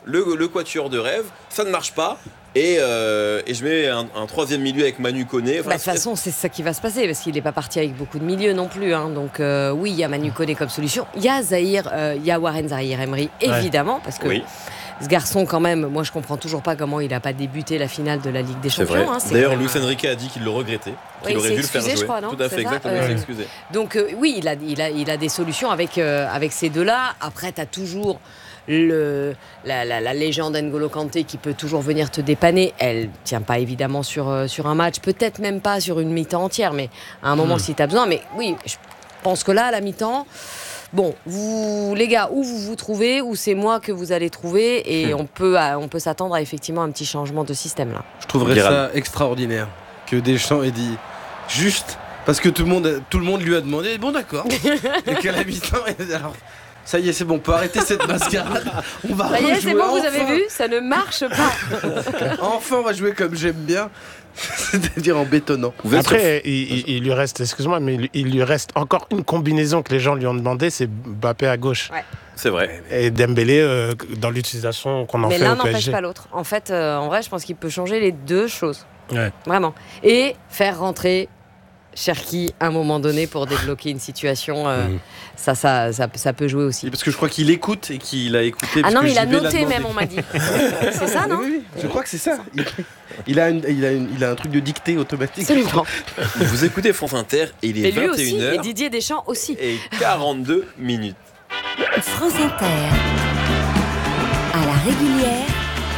le quatuor de rêve, ça ne marche pas. Et je mets un troisième milieu avec Manu Koné. De toute façon, c'est ça qui va se passer parce qu'il n'est pas parti avec beaucoup de milieux non plus. Hein. Donc oui, il y a Manu Koné comme solution. Il y a Warren Zahir-Emery, évidemment, parce que ce garçon, quand même, moi je comprends toujours pas comment il n'a pas débuté la finale de la Ligue des Champions. Hein. D'ailleurs, Luis Enrique a dit qu'il le regrettait, qu'il aurait dû le faire jouer. Je crois, non ? Tout à fait, exactement. Il s'est excusé. Donc oui, il a des solutions avec ces deux-là. Après, tu as toujours la légende N'Golo Kanté qui peut toujours venir te dépanner. Elle tient pas évidemment sur un match, peut-être même pas sur une mi-temps entière, mais à un moment si tu as besoin. Mais oui, je pense que là, à la mi-temps, bon, vous les gars, où vous vous trouvez, ou c'est moi que vous allez trouver, et on peut s'attendre à effectivement un petit changement de système là. Je trouverais ça extraordinaire que Deschamps ait dit juste parce que tout le monde lui a demandé bon d'accord et qu'à la mi-temps alors ça y est, c'est bon, on peut arrêter cette mascarade. On va ça y est, c'est bon, vous avez vu, ça ne marche pas. Enfin, on va jouer comme j'aime bien, c'est-à-dire en bétonnant. Après, il lui reste, excuse-moi, mais il lui reste encore une combinaison que les gens lui ont demandé, c'est Mbappé à gauche. Ouais. C'est vrai. Et Dembélé dans l'utilisation qu'on en fait au PSG. Mais l'un n'empêche pas l'autre. En fait, en vrai, je pense qu'il peut changer les deux choses. Ouais. Vraiment. Et faire rentrer Cherki à un moment donné pour débloquer une situation, ça peut jouer aussi. Parce que je crois qu'il écoute et qu'il a écouté. Ah non, mais il a noté même, on m'a dit. C'est ça, non ? Oui, je crois que c'est ça. Il a un truc de dictée automatique. Absolument. Vous écoutez France Inter et il est 21h. Aussi, et Didier Deschamps aussi. Et 42 minutes. France Inter. À la régulière.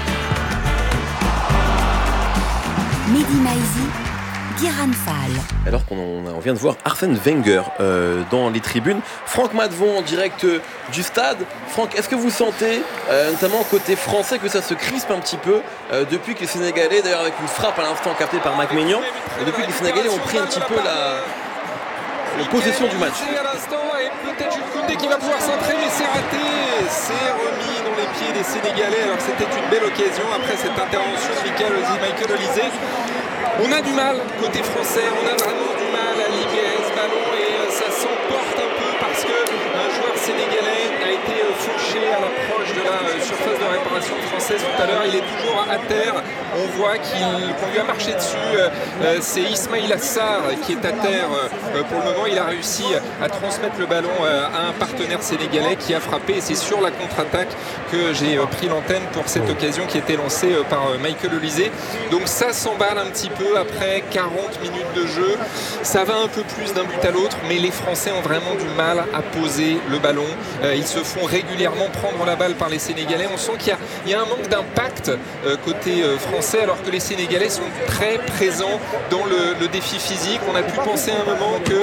Mehdi Maizi. Guérin Fall. Alors qu'on vient de voir Arsène Wenger dans les tribunes. Franck Madvon en direct du stade. Franck, est-ce que vous sentez, notamment côté français, que ça se crispe un petit peu depuis que les Sénégalais, d'ailleurs avec une frappe à l'instant captée par Mike Maignan, depuis que les Sénégalais ont pris un petit peu la possession du match. À l'instant, et peut-être Jules Koundé qui va pouvoir centrer, mais c'est raté. C'est remis dans les pieds des Sénégalais. Alors c'était une belle occasion après cette intervention de Michael Olise. On a du mal côté français, on a vraiment du mal à libérer ce ballon et ça s'emporte un peu parce qu'un joueur sénégalais a été fauché à l'approche de la surface de réparation française tout à l'heure. Il est toujours à terre, on voit qu'on lui a marché dessus. C'est Ismaïl Assar qui est à terre pour le moment. Il a réussi à transmettre le ballon à un partenaire sénégalais qui a frappé et c'est sur la contre-attaque que j'ai pris l'antenne pour cette occasion qui était lancée par Michael Olise. Donc ça s'emballe un petit peu après 40 minutes de jeu. Ça va un peu plus d'un but à l'autre, mais les Français ont vraiment du mal à poser le ballon. Ils se font régulièrement prendre la balle par les Sénégalais. On sent qu'il y a un manque d'impact côté français, alors que les Sénégalais sont très présents dans le défi physique. On a pu penser à un moment que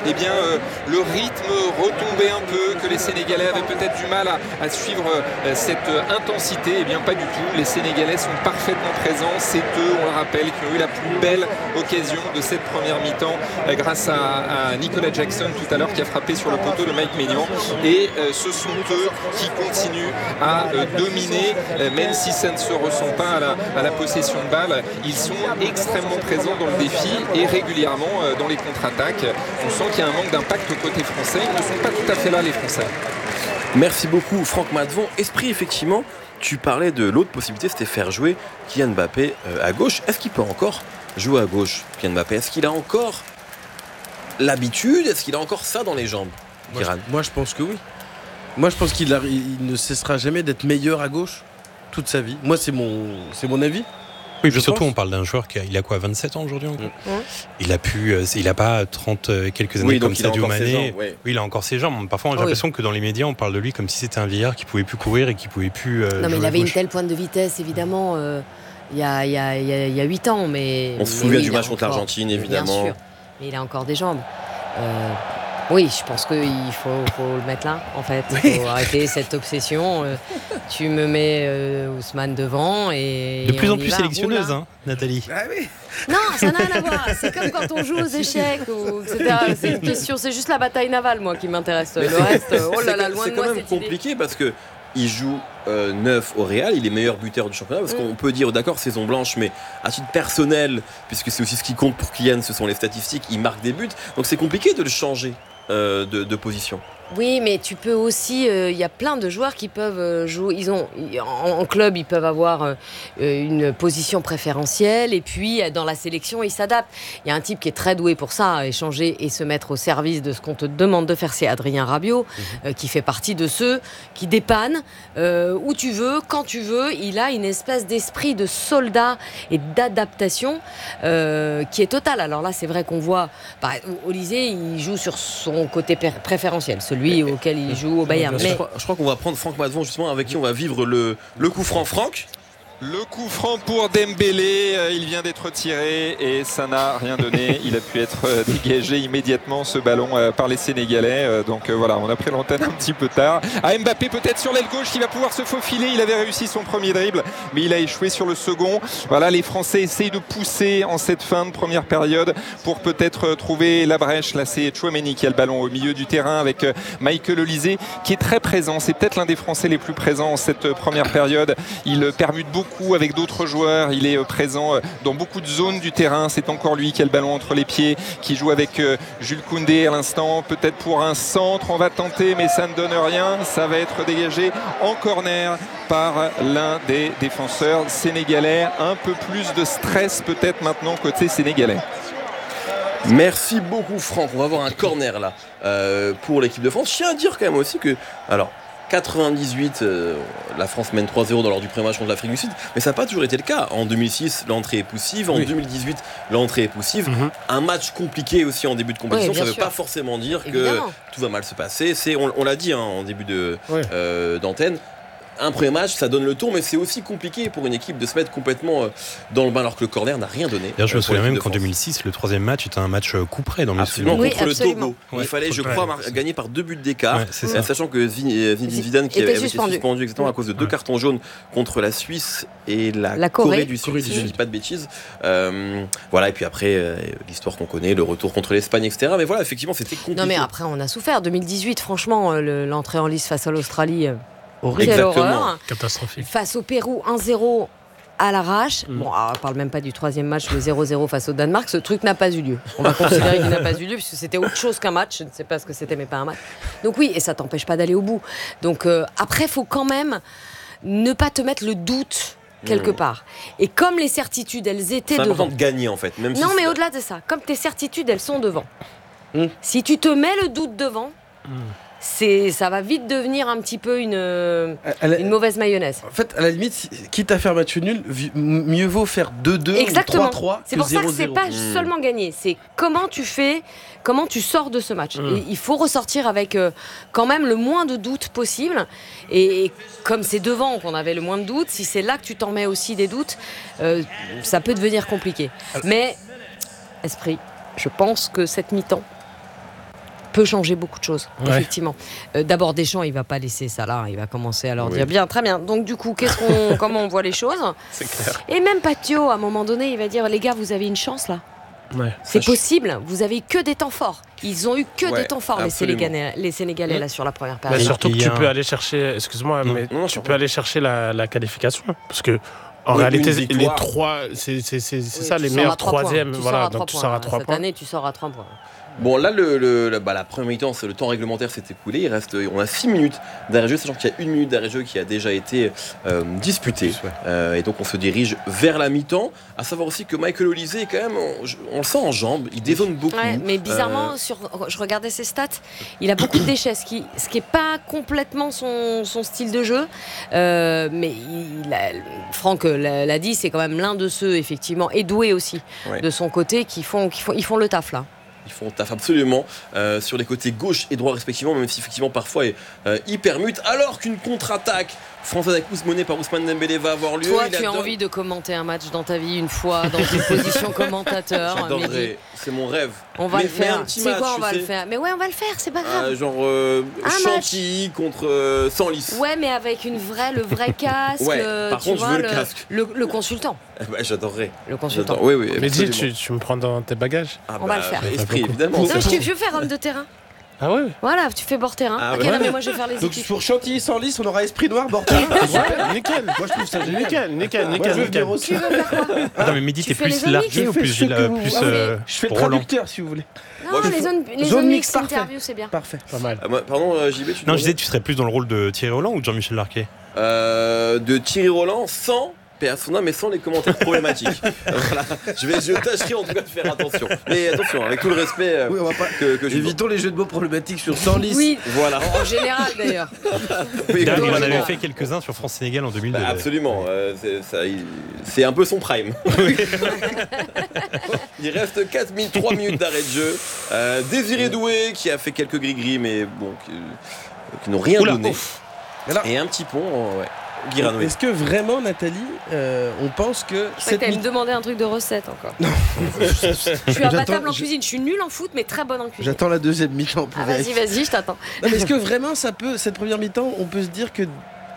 le rythme retombait un peu, que les Sénégalais avaient peut-être du mal à suivre cette intensité. Eh bien pas du tout. Les Sénégalais sont parfaitement présents. C'est eux, on le rappelle, qui ont eu la plus belle occasion de cette première mi-temps grâce à Nicolas Jackson tout à l'heure qui a frappé sur le poteau de Mike Maignan. Et ce sont eux qui continuent à dominer, même si ça ne se ressent pas à la possession de balle. Ils sont extrêmement présents dans le défi et régulièrement dans les contre-attaques. On sent qu'il y a un manque d'impact au côté français. Ils ne sont pas tout à fait là, les Français. Merci beaucoup, Franck Madvon. Esprit, effectivement, tu parlais de l'autre possibilité, c'était faire jouer Kylian Mbappé à gauche. Est-ce qu'il peut encore jouer à gauche, Kylian Mbappé ? Est-ce qu'il a encore l'habitude ? Est-ce qu'il a encore ça dans les jambes, Guérin ? Moi, je pense que oui. Moi, je pense qu'il ne cessera jamais d'être meilleur à gauche toute sa vie. Moi, c'est mon avis. Oui, puis surtout, on parle d'un joueur qui a quoi, 27 ans aujourd'hui encore. Il a pas 30 quelques années comme Sadio Mané. Oui, il a encore ses jambes. Parfois, j'ai l'impression que dans les médias, on parle de lui comme si c'était un vieillard qui pouvait plus courir et qui pouvait plus. Non, mais il avait une telle pointe de vitesse, évidemment. Il y a 8 ans, mais on se souvient du match contre l'Argentine, évidemment. Bien sûr, mais il a encore des jambes. Oui, je pense qu'il faut le mettre là, en fait. Il faut arrêter cette obsession. Tu me mets Ousmane devant et. De plus en plus sélectionneuse, hein, Nathalie. Ah oui. Non, ça n'a rien à voir. C'est comme quand on joue aux échecs, etc. C'est une question, c'est juste la bataille navale, moi, qui m'intéresse. Le reste, oh là là, loin de moi. C'est quand même compliqué parce que. Il joue 9 au Real, il est meilleur buteur du championnat parce qu'on peut dire d'accord saison blanche, mais à titre personnel, puisque c'est aussi ce qui compte pour Kylian, ce sont les statistiques, il marque des buts, donc c'est compliqué de le changer de position. Oui, mais tu peux aussi. Il y a plein de joueurs qui peuvent jouer. En club, ils peuvent avoir une position préférentielle, et puis dans la sélection, ils s'adaptent. Il y a un type qui est très doué pour ça, échanger et se mettre au service de ce qu'on te demande de faire. C'est Adrien Rabiot, qui fait partie de ceux qui dépannent où tu veux, quand tu veux. Il a une espèce d'esprit de soldat et d'adaptation qui est totale. Alors là, c'est vrai qu'on voit. Olysée, il joue sur son côté préférentiel, celui auquel il joue au Bayern. Mais... Je crois qu'on va prendre Franck Mazzon, justement, avec qui on va vivre le coup franc. Franck. Le coup franc pour Dembélé, il vient d'être tiré et ça n'a rien donné. Il a pu être dégagé immédiatement, ce ballon, par les Sénégalais. Donc voilà, on a pris l'antenne un petit peu tard. Mbappé peut-être sur l'aile gauche, il va pouvoir se faufiler. Il avait réussi son premier dribble, mais il a échoué sur le second. Voilà, les Français essayent de pousser en cette fin de première période pour peut-être trouver la brèche. Là, c'est Tchouaméni qui a le ballon au milieu du terrain avec Michael Olysée qui est très présent. C'est peut-être l'un des Français les plus présents en cette première période. Il permute beaucoup avec d'autres joueurs, il est présent dans beaucoup de zones du terrain. C'est encore lui qui a le ballon entre les pieds, qui joue avec Jules Koundé à l'instant, peut-être pour un centre, on va tenter, mais ça ne donne rien. Ça va être dégagé en corner par l'un des défenseurs sénégalais. Un peu plus de stress peut-être maintenant côté sénégalais. Merci beaucoup Franck, on va avoir un corner là pour l'équipe de France. Je tiens à dire quand même aussi que, alors 98, la France mène 3-0 lors du premier match contre l'Afrique du Sud, mais ça n'a pas toujours été le cas. En 2006, l'entrée est poussive. En 2018, l'entrée est poussive. Un match compliqué aussi en début de compétition, ça ne veut pas forcément dire que tout va mal se passer. On l'a dit en début d'antenne. Un premier match, ça donne le tour, mais c'est aussi compliqué pour une équipe de se mettre complètement dans le bain alors que le corner n'a rien donné. Je me souviens même qu'en 2006, le troisième match était un match coup-près dans mes souvenirs. Contre le Togo. Il fallait, je crois, gagner par 2 buts d'écart, sachant que Zinedine Zidane qui avait été suspendu exactement à cause de 2 cartons jaunes contre la Suisse et la Corée du Sud, si je ne dis pas de bêtises. Voilà, et puis après, l'histoire qu'on connaît, le retour contre l'Espagne, etc. Mais voilà, effectivement, c'était compliqué. Non, mais après, on a souffert. 2018, franchement, l'entrée en lice face à l'Australie. Quelle horreur. Catastrophique. Face au Pérou, 1-0 à l'arrache. Bon, alors, on ne parle même pas du troisième match, le 0-0 face au Danemark. Ce truc n'a pas eu lieu. On va considérer qu'il n'a pas eu lieu puisque c'était autre chose qu'un match. Je ne sais pas ce que c'était, mais pas un match. Donc oui, et ça t'empêche pas d'aller au bout. Donc après, il faut quand même ne pas te mettre le doute quelque part. Et comme les certitudes, elles étaient devant. C'est important de gagner en fait. Même non, mais au-delà de ça, comme tes certitudes, elles sont devant. Si tu te mets le doute devant... ça va vite devenir un petit peu une mauvaise mayonnaise. En fait, à la limite, quitte à faire match nul, mieux vaut faire 2-2 Exactement. ou 3-3 c'est pour ça que c'est pas seulement gagner, c'est comment tu fais, comment tu sors de ce match. Et il faut ressortir avec quand même le moins de doutes possible. Et comme c'est devant qu'on avait le moins de doutes, si c'est là que tu t'en mets aussi des doutes, ça peut devenir compliqué. Mais, Esprit, je pense que cette mi-temps peut changer beaucoup de choses, effectivement. D'abord, Deschamps, il va pas laisser ça là, il va commencer à leur dire bien, très bien. Donc du coup, comment on voit les choses ? C'est clair. Et même Patio, à un moment donné, il va dire, les gars, vous avez une chance là. C'est possible, vous avez que des temps forts. Ils ont eu que des temps forts, les Sénégalais là sur la première période. Mais surtout que tu peux aller chercher, excuse-moi, mais tu peux aller chercher la qualification, parce que en réalité, les 3, c'est ça, les meilleurs troisièmes. Voilà, donc tu sors à 3 points. Cette année, tu sors à 3 points. Bon, là, la première mi-temps, le temps réglementaire s'est écoulé. On a 6 minutes d'arrêt-jeu, sachant qu'il y a 1 minute d'arrêt-jeu qui a déjà été disputée. Et donc, on se dirige vers la mi-temps. À savoir aussi que Michael Olysée est quand même, on le sent en jambes, il dézone beaucoup. Ouais, mais bizarrement, je regardais ses stats, il a beaucoup de déchets, ce qui n'est pas complètement son style de jeu. Mais Franck l'a dit, c'est quand même l'un de ceux, effectivement, et doué aussi, de son côté, ils font le taf là. Ils font taf absolument sur les côtés gauche et droit respectivement, même si effectivement parfois ils permutent, alors qu'une contre-attaque française avec menée par Ousmane Dembélé va avoir lieu. Toi, tu as envie de commenter un match dans ta vie une fois dans une position commentateur. J'adorerais, c'est mon rêve. On va le faire. C'est quoi, on va le faire. Mais on va le faire, c'est pas grave. Genre Chantilly contre Senlis. Ouais, mais avec le vrai casque. Par contre, je veux le casque. Le consultant. J'adorerais. Le consultant. Oui. Mais dis, tu me prends dans tes bagages. On va le faire. Esprit, évidemment. Non, je veux faire homme de terrain. Ah ouais. Voilà, tu fais bord terrain. Non, mais moi je vais faire les équipes. Donc pour Chantilly sans lys, on aura Esprit Noir bord terrain. Nickel. Moi je trouve ça génial. Nickel. Moi je veux venir aussi. Tu veux faire quoi ? Attends, mais Mehdi, t'es plus largué ou plus je fais le traducteur si vous voulez. Non, les zones mixtes interviews, c'est bien. Parfait. Pas mal. Pardon, JB, Non, je disais, tu serais plus dans le rôle de Thierry Roland ou de Jean-Michel Larquet de Thierry Roland sans Persona, mais sans les commentaires problématiques. Voilà. Je tâcherai en tout cas de faire attention. Mais attention, avec tout le respect oui, on va pas... que évitons les jeux de mots problématiques sur Senlis. Oui, voilà. En général d'ailleurs. Oui, il en avait fait quelques-uns sur France-Sénégal en 2002. Absolument, c'est un peu son prime. Il reste 3 minutes d'arrêt de jeu. Désiré Doué qui a fait quelques gris-gris, mais bon, qui n'ont rien donné. Et un petit pont, ouais. Guirano. Est-ce que vraiment, Nathalie, on pense que... Tu me demandais un truc de recette encore. Non. Je suis imbattable en cuisine. Je suis nulle en foot, mais très bonne en cuisine. J'attends la deuxième mi-temps. Vas-y, je t'attends. Non, mais est-ce que vraiment, cette première mi-temps, on peut se dire que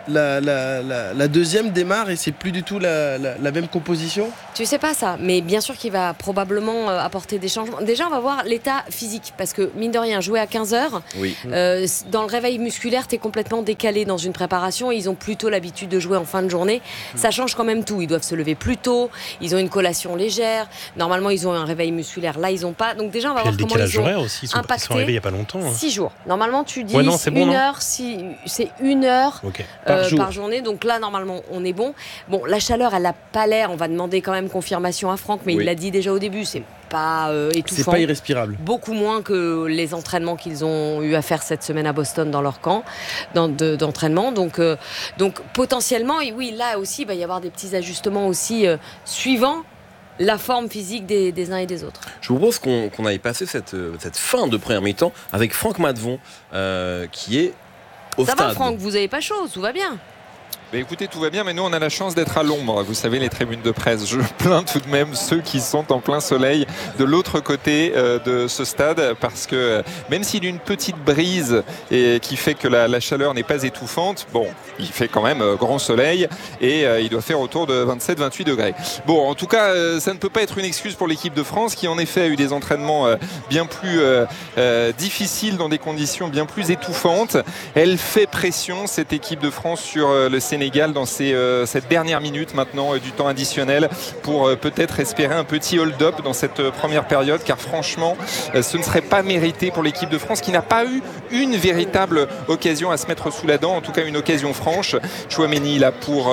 la deuxième démarre et c'est plus du tout la même composition? Tu sais pas ça, mais bien sûr qu'il va probablement apporter des changements. Déjà, on va voir l'état physique, parce que mine de rien, jouer à 15h, oui. Dans le réveil musculaire, t'es complètement décalé dans une préparation. Ils ont plutôt l'habitude de jouer en fin de journée. Ça change quand même tout. Ils doivent se lever plus tôt, ils ont une collation légère. Normalement, ils ont un réveil musculaire. Là, ils ont pas. Donc déjà, on va voir comment ils ont aussi. Ils sont arrivés il y a pas longtemps. 6 jours. Normalement, tu dis c'est bon, 1 heure, c'est 1 heure. Okay. Par journée, donc là normalement on est bon. Bon, la chaleur elle a pas l'air, on va demander quand même confirmation à Franck, mais il l'a dit déjà au début, c'est pas étouffant. C'est pas irrespirable. Beaucoup moins que les entraînements qu'ils ont eu à faire cette semaine à Boston dans leur camp d'entraînement. Donc potentiellement, et oui, là aussi il va y avoir des petits ajustements aussi suivant la forme physique des uns et des autres. Je vous propose qu'on aille passer cette fin de première mi-temps avec Franck Matvon qui est au stade. Ça va Franck, vous avez pas chaud, tout va bien. Mais écoutez, tout va bien, mais nous on a la chance d'être à l'ombre. Vous savez, les tribunes de presse, je plains tout de même ceux qui sont en plein soleil de l'autre côté de ce stade, parce que même s'il y a une petite brise et qui fait que la chaleur n'est pas étouffante, bon, il fait quand même grand soleil et il doit faire autour de 27-28 degrés. Bon, en tout cas, ça ne peut pas être une excuse pour l'équipe de France qui en effet a eu des entraînements bien plus difficiles dans des conditions bien plus étouffantes. Elle fait pression, cette équipe de France, sur le Sénégal dans cette dernière minute maintenant du temps additionnel pour peut-être espérer un petit hold-up dans cette première période, car franchement ce ne serait pas mérité pour l'équipe de France qui n'a pas eu une véritable occasion à se mettre sous la dent, en tout cas une occasion franche. Chouameni là pour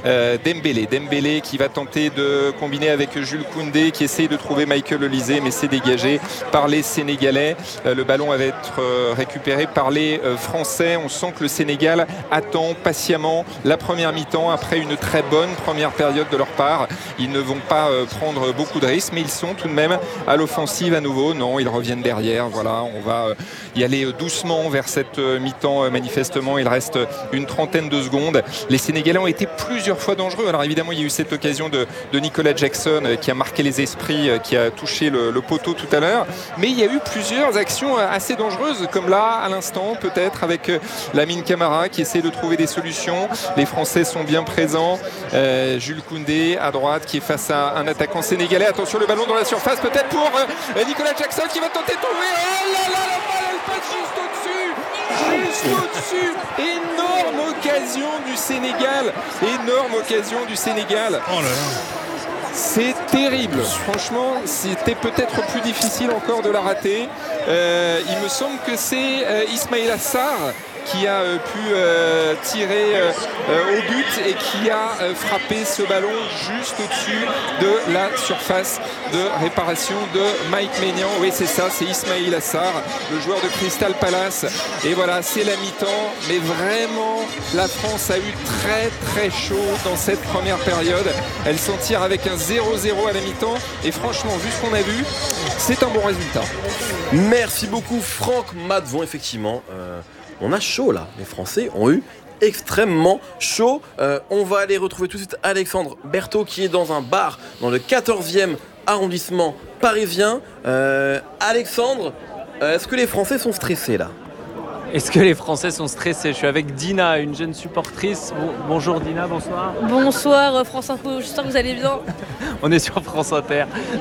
Dembélé qui va tenter de combiner avec Jules Koundé qui essaye de trouver Michael Olise, mais c'est dégagé par les Sénégalais. Le ballon va être récupéré par les Français. On sent que le Sénégal attend patiemment la première mi-temps après une très bonne première période de leur part. Ils ne vont pas prendre beaucoup de risques, mais ils sont tout de même à l'offensive à nouveau. Non, ils reviennent derrière. Voilà, on va y aller doucement vers cette mi-temps. Manifestement, il reste une trentaine de secondes. Les Sénégalais ont été plusieurs fois dangereux. Alors évidemment, il y a eu cette occasion de Nicolas Jackson qui a marqué les esprits, qui a touché le poteau tout à l'heure. Mais il y a eu plusieurs actions assez dangereuses, comme là, à l'instant, peut-être avec Lamine Camara qui essaie de trouver des solutions. Les Français sont bien présents. Jules Koundé à droite qui est face à un attaquant sénégalais. Attention, le ballon dans la surface, peut-être pour Nicolas Jackson qui va tenter de trouver. Oh là là, la balle elle passe juste au-dessus. Énorme occasion du Sénégal. Oh là là. C'est terrible. Franchement, c'était peut-être plus difficile encore de la rater. Il me semble que c'est Ismaïla Sarr qui a pu tirer au but et qui a frappé ce ballon juste au-dessus de la surface de réparation de Mike Maignan. Oui, c'est ça, c'est Ismaïla Sarr, le joueur de Crystal Palace. Et voilà, c'est la mi-temps. Mais vraiment, la France a eu très très chaud dans cette première période. Elle s'en tire avec un 0-0 à la mi-temps. Et franchement, vu ce qu'on a vu, c'est un bon résultat. Merci beaucoup Franck Matvon, effectivement. On a chaud là, les Français ont eu extrêmement chaud. On va aller retrouver tout de suite Alexandre Berthaud qui est dans un bar dans le 14e arrondissement parisien. Alexandre, est-ce que les Français sont stressés là ? Est-ce que les Français sont stressés ? Je suis avec Dina, une jeune supportrice. Bonjour Dina, bonsoir. Bonsoir France Info, j'espère que vous allez bien. On est sur France Inter.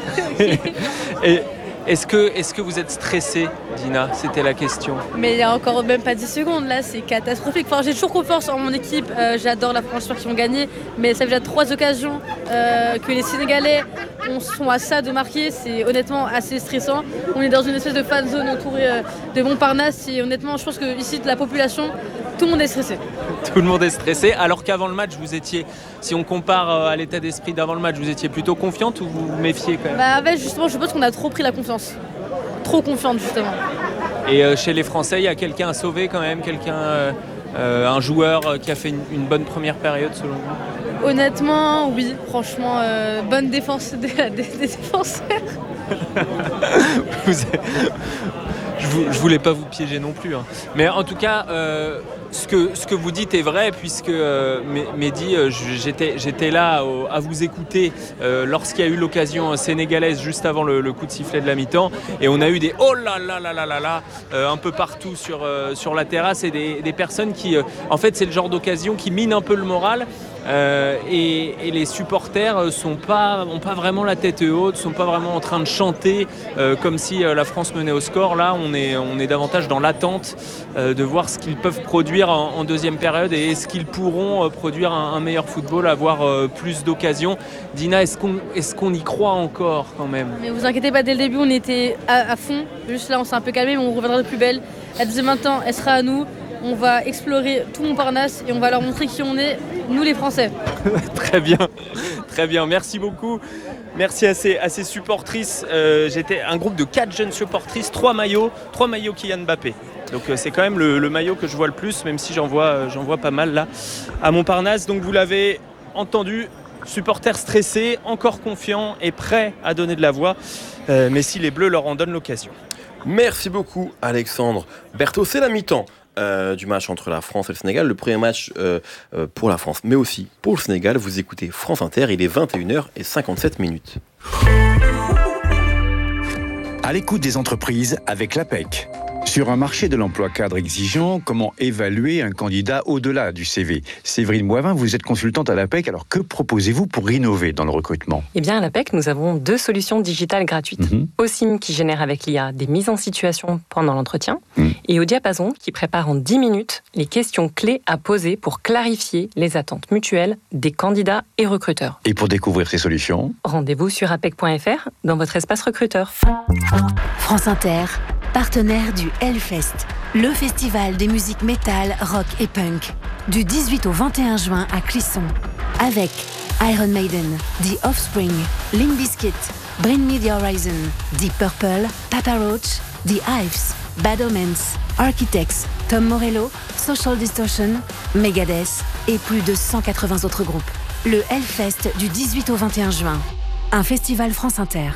Et est-ce que vous êtes stressé, Dina ? C'était la question. Mais il n'y a encore même pas 10 secondes, là, c'est catastrophique. Enfin, j'ai toujours confiance en mon équipe, j'adore la France qui ont gagné, mais ça fait déjà 3 occasions que les Sénégalais on sont à ça de marquer, c'est honnêtement assez stressant. On est dans une espèce de fan zone autour de Montparnasse et honnêtement, je pense que ici, de la population, tout le monde est stressé. Tout le monde est stressé, alors qu'avant le match, vous étiez, si on compare à l'état d'esprit d'avant le match, vous étiez plutôt confiante ou vous vous méfiez quand même? Justement, je pense qu'on a trop pris la confiance. Trop confiante, justement. Et chez les Français, il y a quelqu'un à sauver quand même, un joueur qui a fait une bonne première période selon vous? Honnêtement, oui, franchement, bonne défense des défenseurs. Je voulais pas vous piéger non plus, hein. Mais en tout cas, ce que vous dites est vrai, puisque Mehdi, j'étais là à vous écouter lorsqu'il y a eu l'occasion sénégalaise juste avant le coup de sifflet de la mi-temps, et on a eu des oh là là là là là là un peu partout sur la terrasse, et des personnes qui, en fait, c'est le genre d'occasion qui mine un peu le moral. Et les supporters n'ont pas vraiment la tête haute, sont pas vraiment en train de chanter comme si la France menait au score. Là, on est davantage dans l'attente de voir ce qu'ils peuvent produire en deuxième période, et est-ce qu'ils pourront produire un meilleur football, avoir plus d'occasions. Dina, est-ce qu'on y croit encore quand même? Mais vous inquiétez pas, dès le début on était à fond. Juste là on s'est un peu calmé, mais on reviendra de plus belle. La deuxième mi-temps, elle sera à nous. On va explorer tout Montparnasse et on va leur montrer qui on est, nous les Français. Très bien, très bien. Merci beaucoup. Merci à ces supportrices. J'étais un groupe de 4 jeunes supportrices, 3 maillots Kylian Mbappé. Donc c'est quand même le maillot que je vois le plus, même si j'en vois pas mal là à Montparnasse. Donc vous l'avez entendu, supporters stressés, encore confiants et prêts à donner de la voix. Mais si les Bleus leur en donnent l'occasion. Merci beaucoup Alexandre. Berthaud, c'est la mi-temps du match entre la France et le Sénégal. Le premier match pour la France, mais aussi pour le Sénégal. Vous écoutez France Inter, il est 21h57. À l'écoute des entreprises avec l'APEC. Sur un marché de l'emploi cadre exigeant, comment évaluer un candidat au-delà du CV? Séverine Moivin, vous êtes consultante à l'APEC, alors que proposez-vous pour innover dans le recrutement? Eh bien, à l'APEC, nous avons 2 solutions digitales gratuites. OSIM qui génère avec l'IA des mises en situation pendant l'entretien, et au Diapason qui prépare en 10 minutes les questions clés à poser pour clarifier les attentes mutuelles des candidats et recruteurs. Et pour découvrir ces solutions, rendez-vous sur apec.fr dans votre espace recruteur. France Inter, partenaire du Hellfest, le festival des musiques métal, rock et punk, du 18 au 21 juin à Clisson, avec Iron Maiden, The Offspring, Limp Bizkit, Bring Me The Horizon, Deep Purple, Papa Roach, The Hives, Bad Omens, Architects, Tom Morello, Social Distortion, Megadeth et plus de 180 autres groupes. Le Hellfest du 18 au 21 juin, un festival France Inter.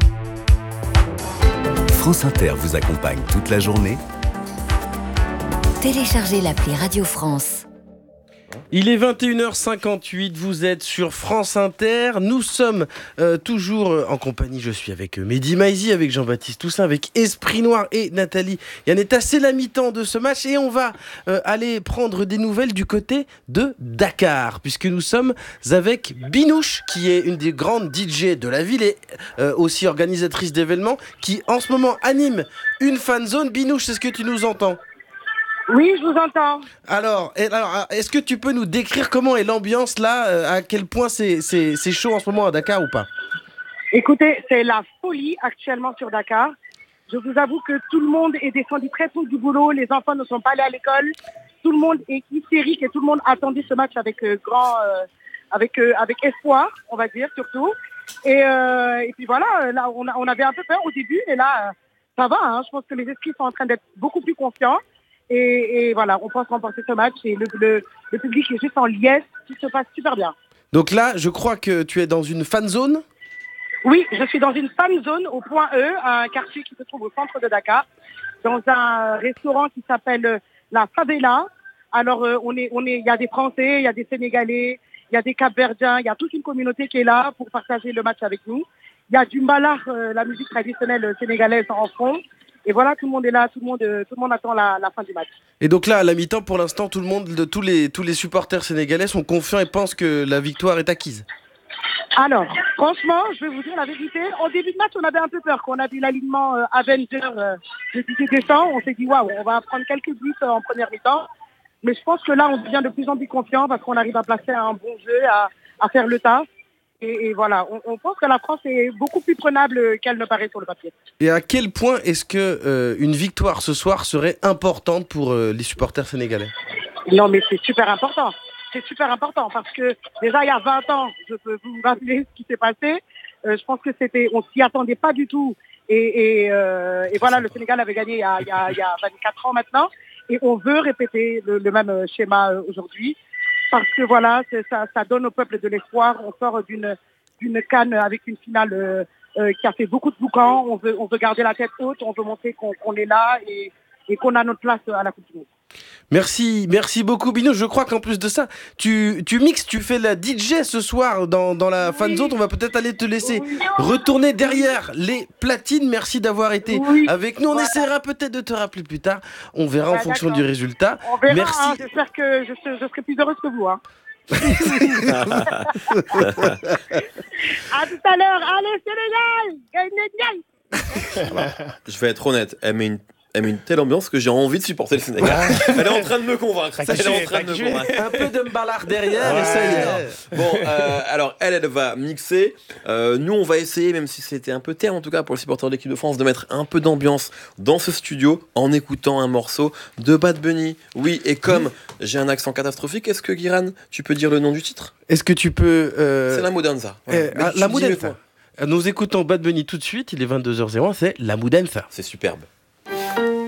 France Inter vous accompagne toute la journée. Téléchargez l'appli Radio France. Il est 21h58, vous êtes sur France Inter. Nous sommes toujours en compagnie, je suis avec Mehdi Maizi, avec Jean-Baptiste Toussaint, avec Esprit Noir et Nathalie Yanetta. C'est la mi-temps de ce match et on va aller prendre des nouvelles du côté de Dakar, puisque nous sommes avec Binouche, qui est une des grandes DJ de la ville et aussi organisatrice d'événements, qui en ce moment anime une fan zone. Binouche, est-ce que tu nous entends ? Oui, je vous entends. Alors, est-ce que tu peux nous décrire comment est l'ambiance là, à quel point c'est chaud en ce moment à Dakar ou pas? Écoutez, c'est la folie actuellement sur Dakar. Je vous avoue que tout le monde est descendu très tôt du boulot, les enfants ne sont pas allés à l'école, tout le monde est hystérique et tout le monde attendait ce match avec avec espoir, on va dire surtout. Et puis voilà, là on avait un peu peur au début, et là ça va. Je pense que les esprits sont en train d'être beaucoup plus confiants. Et voilà, on pense remporter ce match et le public est juste en liesse, tout se passe super bien. Donc là, je crois que tu es dans une fan zone. Oui, je suis dans une fan zone au point E, un quartier qui se trouve au centre de Dakar, dans un restaurant qui s'appelle La Favela. Alors il y a des Français, il y a des Sénégalais, il y a des Cap-Verdiens, il y a toute une communauté qui est là pour partager le match avec nous. Il y a du mbalar, la musique traditionnelle sénégalaise en fond. Et voilà, tout le monde est là, tout le monde attend la fin du match. Et donc là, à la mi-temps, pour l'instant, tous les supporters sénégalais sont confiants et pensent que la victoire est acquise. Alors, franchement, je vais vous dire la vérité. En début de match, on avait un peu peur. Quand on a vu l'alignement Avenger de Didier Deschamps, on s'est dit, waouh, on va prendre quelques buts en première mi-temps. Mais je pense que là, on devient de plus en plus confiant parce qu'on arrive à placer un bon jeu, à faire le taf. Et voilà, on pense que la France est beaucoup plus prenable qu'elle ne paraît sur le papier. Et à quel point est-ce que une victoire ce soir serait importante pour les supporters sénégalais? Non, mais c'est super important. C'est super important parce que déjà, il y a 20 ans, je peux vous rappeler ce qui s'est passé. Je pense que on s'y attendait pas du tout. Et voilà, le Sénégal avait gagné il y a 24 ans maintenant. Et on veut répéter le même schéma aujourd'hui. Parce que voilà, ça donne au peuple de l'espoir. On sort d'une CAN avec une finale qui a fait beaucoup de boucans. On veut garder la tête haute. On veut montrer qu'on est là et qu'on a notre place à la Coupe du Monde. Merci beaucoup Bino. Je crois qu'en plus de ça, tu mixes, tu fais la DJ ce soir dans la fan zone. On va peut-être aller te laisser retourner derrière les platines. Merci d'avoir été avec nous. On essaiera peut-être de te rappeler plus tard. On verra en fonction du résultat. On verra, merci. hein. J'espère que je serai plus heureuse que vous. Hein. À tout à l'heure. Allez Sénégal, gagne. Je vais être honnête, elle met une telle ambiance que j'ai envie de supporter le Sénégal. Elle est en train de me convaincre. Un peu de mbalard derrière et ça y est. Bon, alors elle va mixer. Nous, on va essayer, même si c'était un peu terne en tout cas pour les supporters de l'équipe de France, de mettre un peu d'ambiance dans ce studio en écoutant un morceau de Bad Bunny. Oui, et comme j'ai un accent catastrophique, est-ce que Guiran, tu peux dire le nom du titre? Est-ce que tu peux... C'est La Mudanza. La Mudanza. Nous écoutons Bad Bunny tout de suite. Il est 22h01, c'est La Mudanza. C'est superbe.